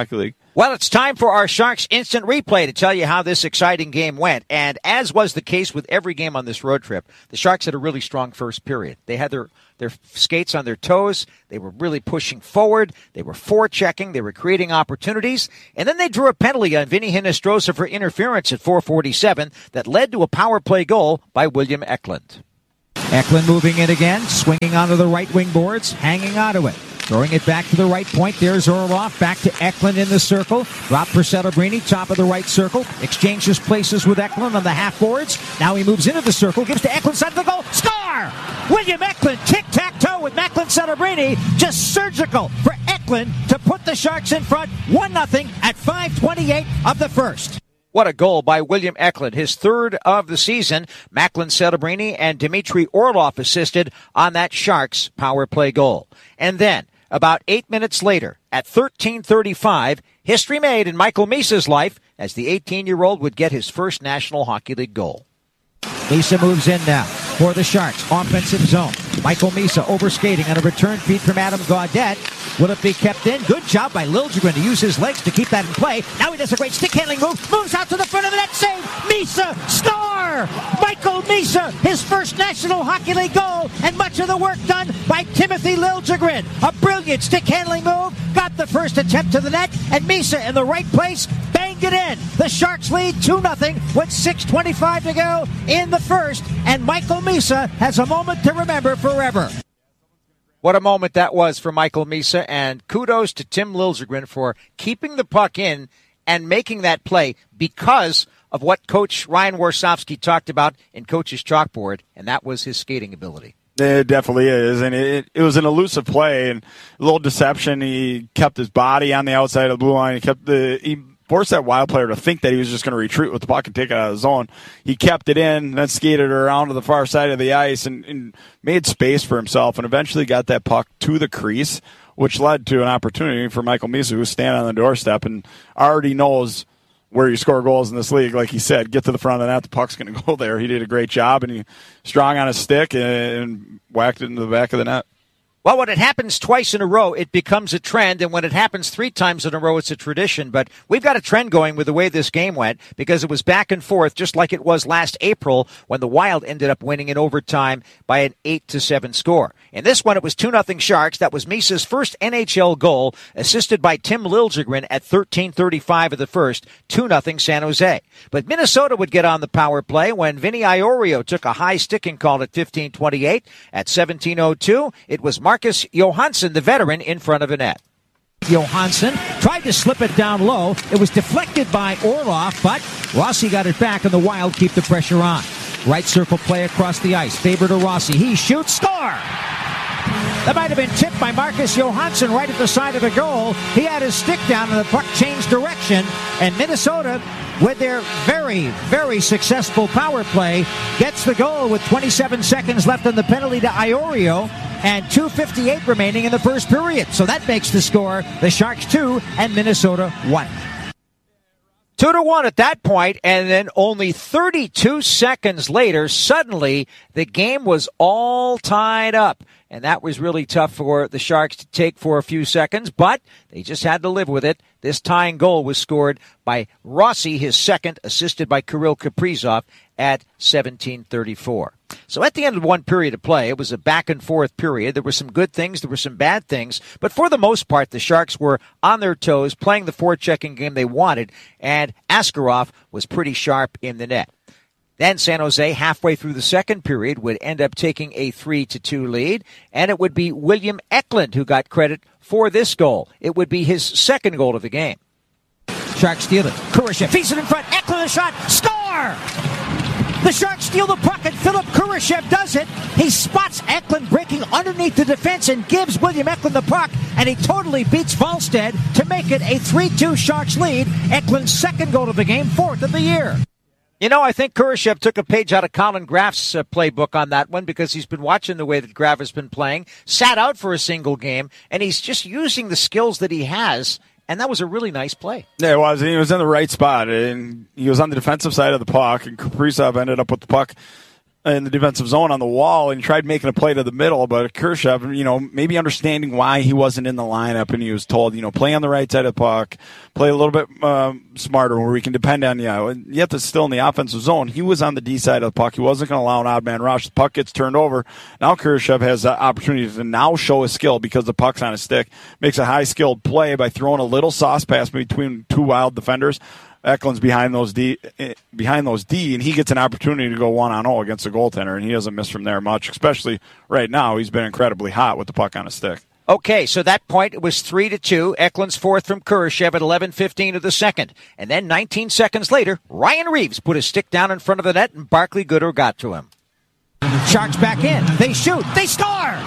Well, it's time for our Sharks Instant Replay to tell you how this exciting game went. And as was the case with every game on this road trip, the Sharks had a really strong first period. They had their, their skates on their toes. They were really pushing forward. They were forechecking. They were creating opportunities. And then they drew a penalty on Vinny Hinostroza for interference at four forty-seven that led to a power play goal by William Eklund. Eklund moving in again, swinging onto the right wing boards, hanging onto it. Throwing it back to the right point. There's Orlov. Back to Eklund in the circle. Drop for Celebrini. Top of the right circle. Exchanges places with Eklund on the half boards. Now he moves into the circle. Gives to Eklund. Side of the goal. Score! William Eklund. Tic-tac-toe with Macklin Celebrini. Just surgical for Eklund to put the Sharks in front. one nothing at five twenty-eight of the first. What a goal by William Eklund, his third of the season. Macklin Celebrini and Dmitry Orlov assisted on that Sharks power play goal. And then, about eight minutes later, at thirteen thirty-five, history made in Michael Misa's life as the eighteen-year-old would get his first National Hockey League goal. Misa moves in now for the Sharks. Offensive zone. Michael Misa overskating on a return feed from Adam Gaudette. Will it be kept in? Good job by Liljegren to use his legs to keep that in play. Now he does a great stick handling move. Moves out to the front of the net. Save. Misa. Score. Michael Misa. His first National Hockey League goal. And much of the work done by Timothy Liljegren. A brilliant stick handling move. Got the first attempt to the net. And Misa in the right place. Banged it in. The Sharks lead two nothing with six twenty-five to go in the first. And Michael Misa has a moment to remember forever. What a moment that was for Michael Misa, and kudos to Tim Liljegren for keeping the puck in and making that play because of what Coach Ryan Warsofsky talked about in Coach's chalkboard, and that was his skating ability. It definitely is, and it, it was an elusive play and a little deception. He kept his body on the outside of the blue line. He kept the he forced that Wild player to think that he was just going to retreat with the puck and take it out of the zone. He kept it in, then skated around to the far side of the ice and, and made space for himself, and eventually got that puck to the crease, which led to an opportunity for Michael Misa, who's standing on the doorstep and already knows where you score goals in this league. Like he said, get to the front of the net, the puck's going to go there. He did a great job, and he strong on his stick and whacked it into the back of the net. Well, when it happens twice in a row, it becomes a trend, and when it happens three times in a row, it's a tradition. But we've got a trend going with the way this game went because it was back and forth, just like it was last April when the Wild ended up winning in overtime by an eight to seven score. In this one, it was two nothing Sharks. That was Misa's first N H L goal, assisted by Tim Liljegren at thirteen thirty-five of the first, two nothing San Jose. But Minnesota would get on the power play when Vinny Iorio took a high sticking call at fifteen twenty-eight. At seventeen oh two, it was Marcus Johansson, the veteran, in front of the net. Johansson tried to slip it down low. It was deflected by Orlov, but Rossi got it back, and the Wild keep the pressure on. Right circle play across the ice. Favor to Rossi. He shoots. Score! That might have been tipped by Marcus Johansson right at the side of the goal. He had his stick down, and the puck changed direction. And Minnesota, with their very, very successful power play, gets the goal with twenty-seven seconds left on the penalty to Iorio and two fifty-eight remaining in the first period. So that makes the score the Sharks two and Minnesota one. Two to one at that point, and then only thirty-two seconds later, suddenly the game was all tied up. And that was really tough for the Sharks to take for a few seconds, but they just had to live with it. This tying goal was scored by Rossi, his second, assisted by Kirill Kaprizov at seventeen thirty-four. So at the end of one period of play, it was a back-and-forth period. There were some good things, there were some bad things, but for the most part, the Sharks were on their toes, playing the forechecking game they wanted, and Askarov was pretty sharp in the net. Then San Jose, halfway through the second period, would end up taking a three to two lead, and it would be William Eklund who got credit for this goal. It would be his second goal of the game. Sharks steal it. Kurashev feeds it in front. Eklund a shot. Score! The Sharks steal the puck, and Philip Kurashev does it. He spots Eklund breaking underneath the defense and gives William Eklund the puck, and he totally beats Falstead to make it a three two Sharks lead. Eklund's second goal of the game, fourth of the year. You know, I think Kurashev took a page out of Colin Graff's uh, playbook on that one because he's been watching the way that Graff has been playing, sat out for a single game, and he's just using the skills that he has, and that was a really nice play. Yeah, it was. He was in the right spot, and he was on the defensive side of the puck, and Kaprizov ended up with the puck in the defensive zone on the wall, and he tried making a play to the middle, but Khrushchev, you know, maybe understanding why he wasn't in the lineup, and he was told, you know, play on the right side of the puck, play a little bit um, smarter where we can depend on you. And yet, it's still in the offensive zone. He was on the D side of the puck. He wasn't going to allow an odd man rush. The puck gets turned over. Now Khrushchev has the opportunity to now show his skill because the puck's on his stick. Makes a high-skilled play by throwing a little sauce pass between two wild defenders. Eklund's behind those D, behind those D, and he gets an opportunity to go one on zero against the goaltender, and he doesn't miss from there much. Especially right now, he's been incredibly hot with the puck on his stick. Okay, so that point it was three to two. Eklund's fourth from Khrushchev at eleven fifteen of the second, and then nineteen seconds later, Ryan Reeves put his stick down in front of the net, and Barclay Goodrow got to him. Sharks back in. They shoot. They score.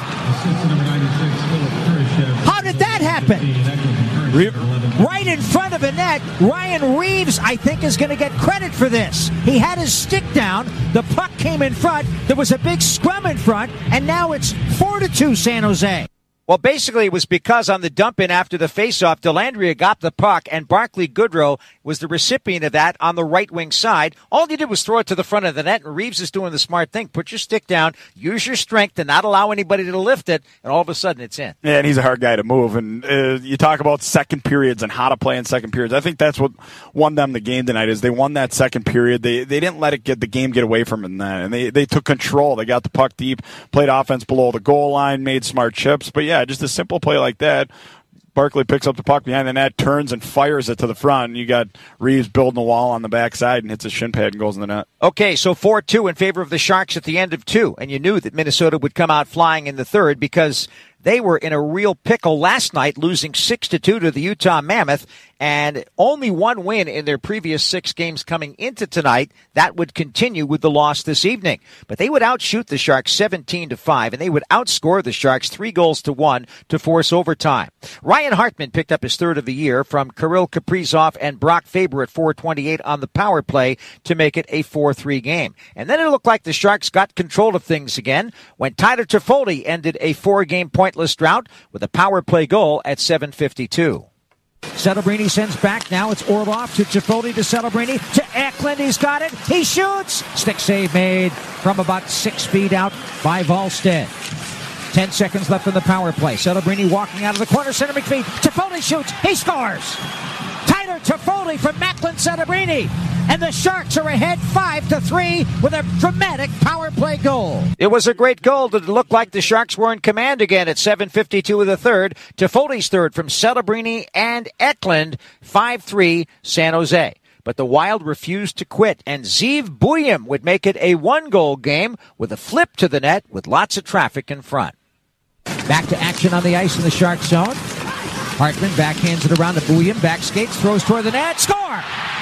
How did that happen? Re- Right in front of the net, Ryan Reeves, I think, is going to get credit for this. He had his stick down, the puck came in front, there was a big scrum in front, and now it's four to two San Jose. Well, basically, it was because on the dump-in after the face-off, Dellandrea got the puck, and Barclay Goodrow was the recipient of that on the right-wing side. All he did was throw it to the front of the net, and Reeves is doing the smart thing. Put your stick down, use your strength to not allow anybody to lift it, and all of a sudden it's in. Yeah, and he's a hard guy to move. And uh, you talk about second periods and how to play in second periods. I think that's what won them the game tonight is they won that second period. They they didn't let it get the game get away from them then, and they, they took control. They got the puck deep, played offense below the goal line, made smart chips. But, yeah, just a simple play like that. Barclay picks up the puck behind the net, turns and fires it to the front. And you got Reeves building the wall on the backside and hits his shin pad and goes in the net. Okay, so four two in favor of the Sharks at the end of two. And you knew that Minnesota would come out flying in the third because they were in a real pickle last night, losing six to two to the Utah Mammoth, and only one win in their previous six games coming into tonight. That would continue with the loss this evening. But they would outshoot the Sharks seventeen to five, and they would outscore the Sharks three goals to one to force overtime. Ryan Hartman picked up his third of the year from Kirill Kaprizov and Brock Faber at four twenty-eight on the power play to make it a four three game. And then it looked like the Sharks got control of things again when Tyler Toffoli ended a four-game pointless drought with a power play goal at seven fifty-two. Celebrini sends back. Now it's Orlov to Toffoli to Celebrini to Eklund. He's got it. He shoots. Stick save made from about six feet out by Wallstedt. Ten seconds left in the power play. Celebrini walking out of the corner. Center McPhee. Toffoli shoots. He scores. Tyler Toffoli from Macklin Celebrini. And the Sharks are ahead five to three with a dramatic power play goal. It was a great goal that looked like the Sharks were in command again at seven fifty-two of the third. Toffoli's third from Celebrini and Eklund. five three San Jose. But the Wild refused to quit, and Zeev Buium would make it a one-goal game with a flip to the net with lots of traffic in front. Back to action on the ice in the Shark zone. Hartman backhands it around to Buium, back skates, throws toward the net, score!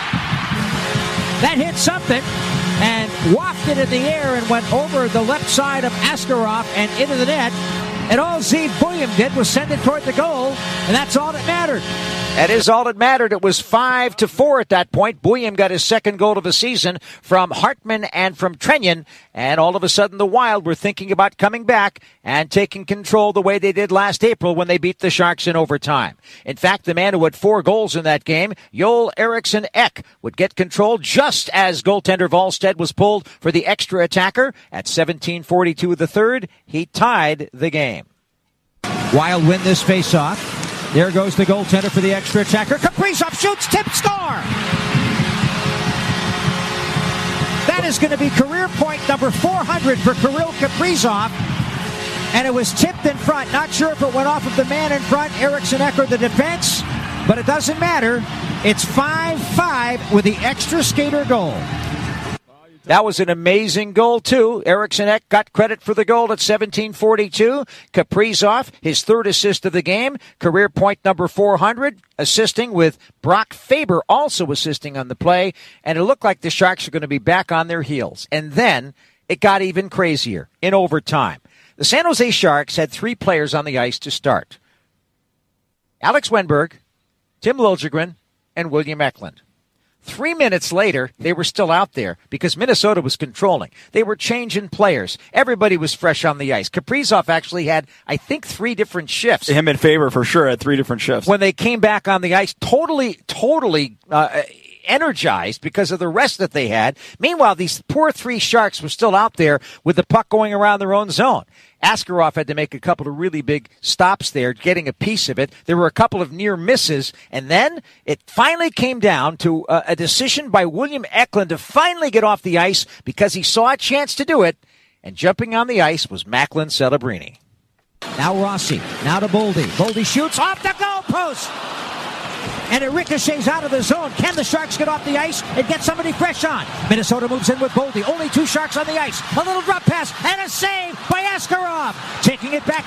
That hit something and wafted in the air and went over the left side of Askarov and into the net. And all Zeev Buium did was send it toward the goal, and that's all that mattered. That is all that mattered. It was five to four at that point. Buium got his second goal of the season from Hartman and from Trenyon, and all of a sudden the Wild were thinking about coming back and taking control the way they did last April when they beat the Sharks in overtime. In fact, the man who had four goals in that game, Joel Eriksson Ek, would get control just as goaltender Wallstedt was pulled for the extra attacker. At seventeen forty-two of the third, he tied the game. Wild win this faceoff. There goes the goaltender for the extra attacker. Kaprizov shoots, tip, score! That is going to be career point number four hundred for Kirill Kaprizov. And it was tipped in front. Not sure if it went off of the man in front, Eriksson Ek, or the defense, but it doesn't matter. It's five five with the extra skater goal. That was an amazing goal, too. Eriksson Ek got credit for the goal at seventeen forty-two. Kaprizov, his third assist of the game, career point number four hundred, assisting with Brock Faber also assisting on the play. And it looked like the Sharks are going to be back on their heels. And then it got even crazier in overtime. The San Jose Sharks had three players on the ice to start. Alex Wenberg, Tim Liljegren, and William Eklund. Three minutes later, they were still out there because Minnesota was controlling. They were changing players. Everybody was fresh on the ice. Kaprizov actually had, I think, three different shifts. Him in favor for sure at three different shifts. When they came back on the ice, totally, totally uh, energized because of the rest that they had. Meanwhile, these poor three Sharks were still out there with the puck going around their own zone. Askarov had to make a couple of really big stops there, getting a piece of it. There were a couple of near misses, and then it finally came down to a, a decision by William Eklund to finally get off the ice because he saw a chance to do it, and jumping on the ice was Macklin Celebrini. Now Rossi, now to Boldy. Boldy shoots off the goal post! And it ricochets out of the zone. Can the Sharks get off the ice and get somebody fresh on? Minnesota moves in with Boldy. Only two Sharks on the ice. A little drop pass and a save by Askarov. Taking it back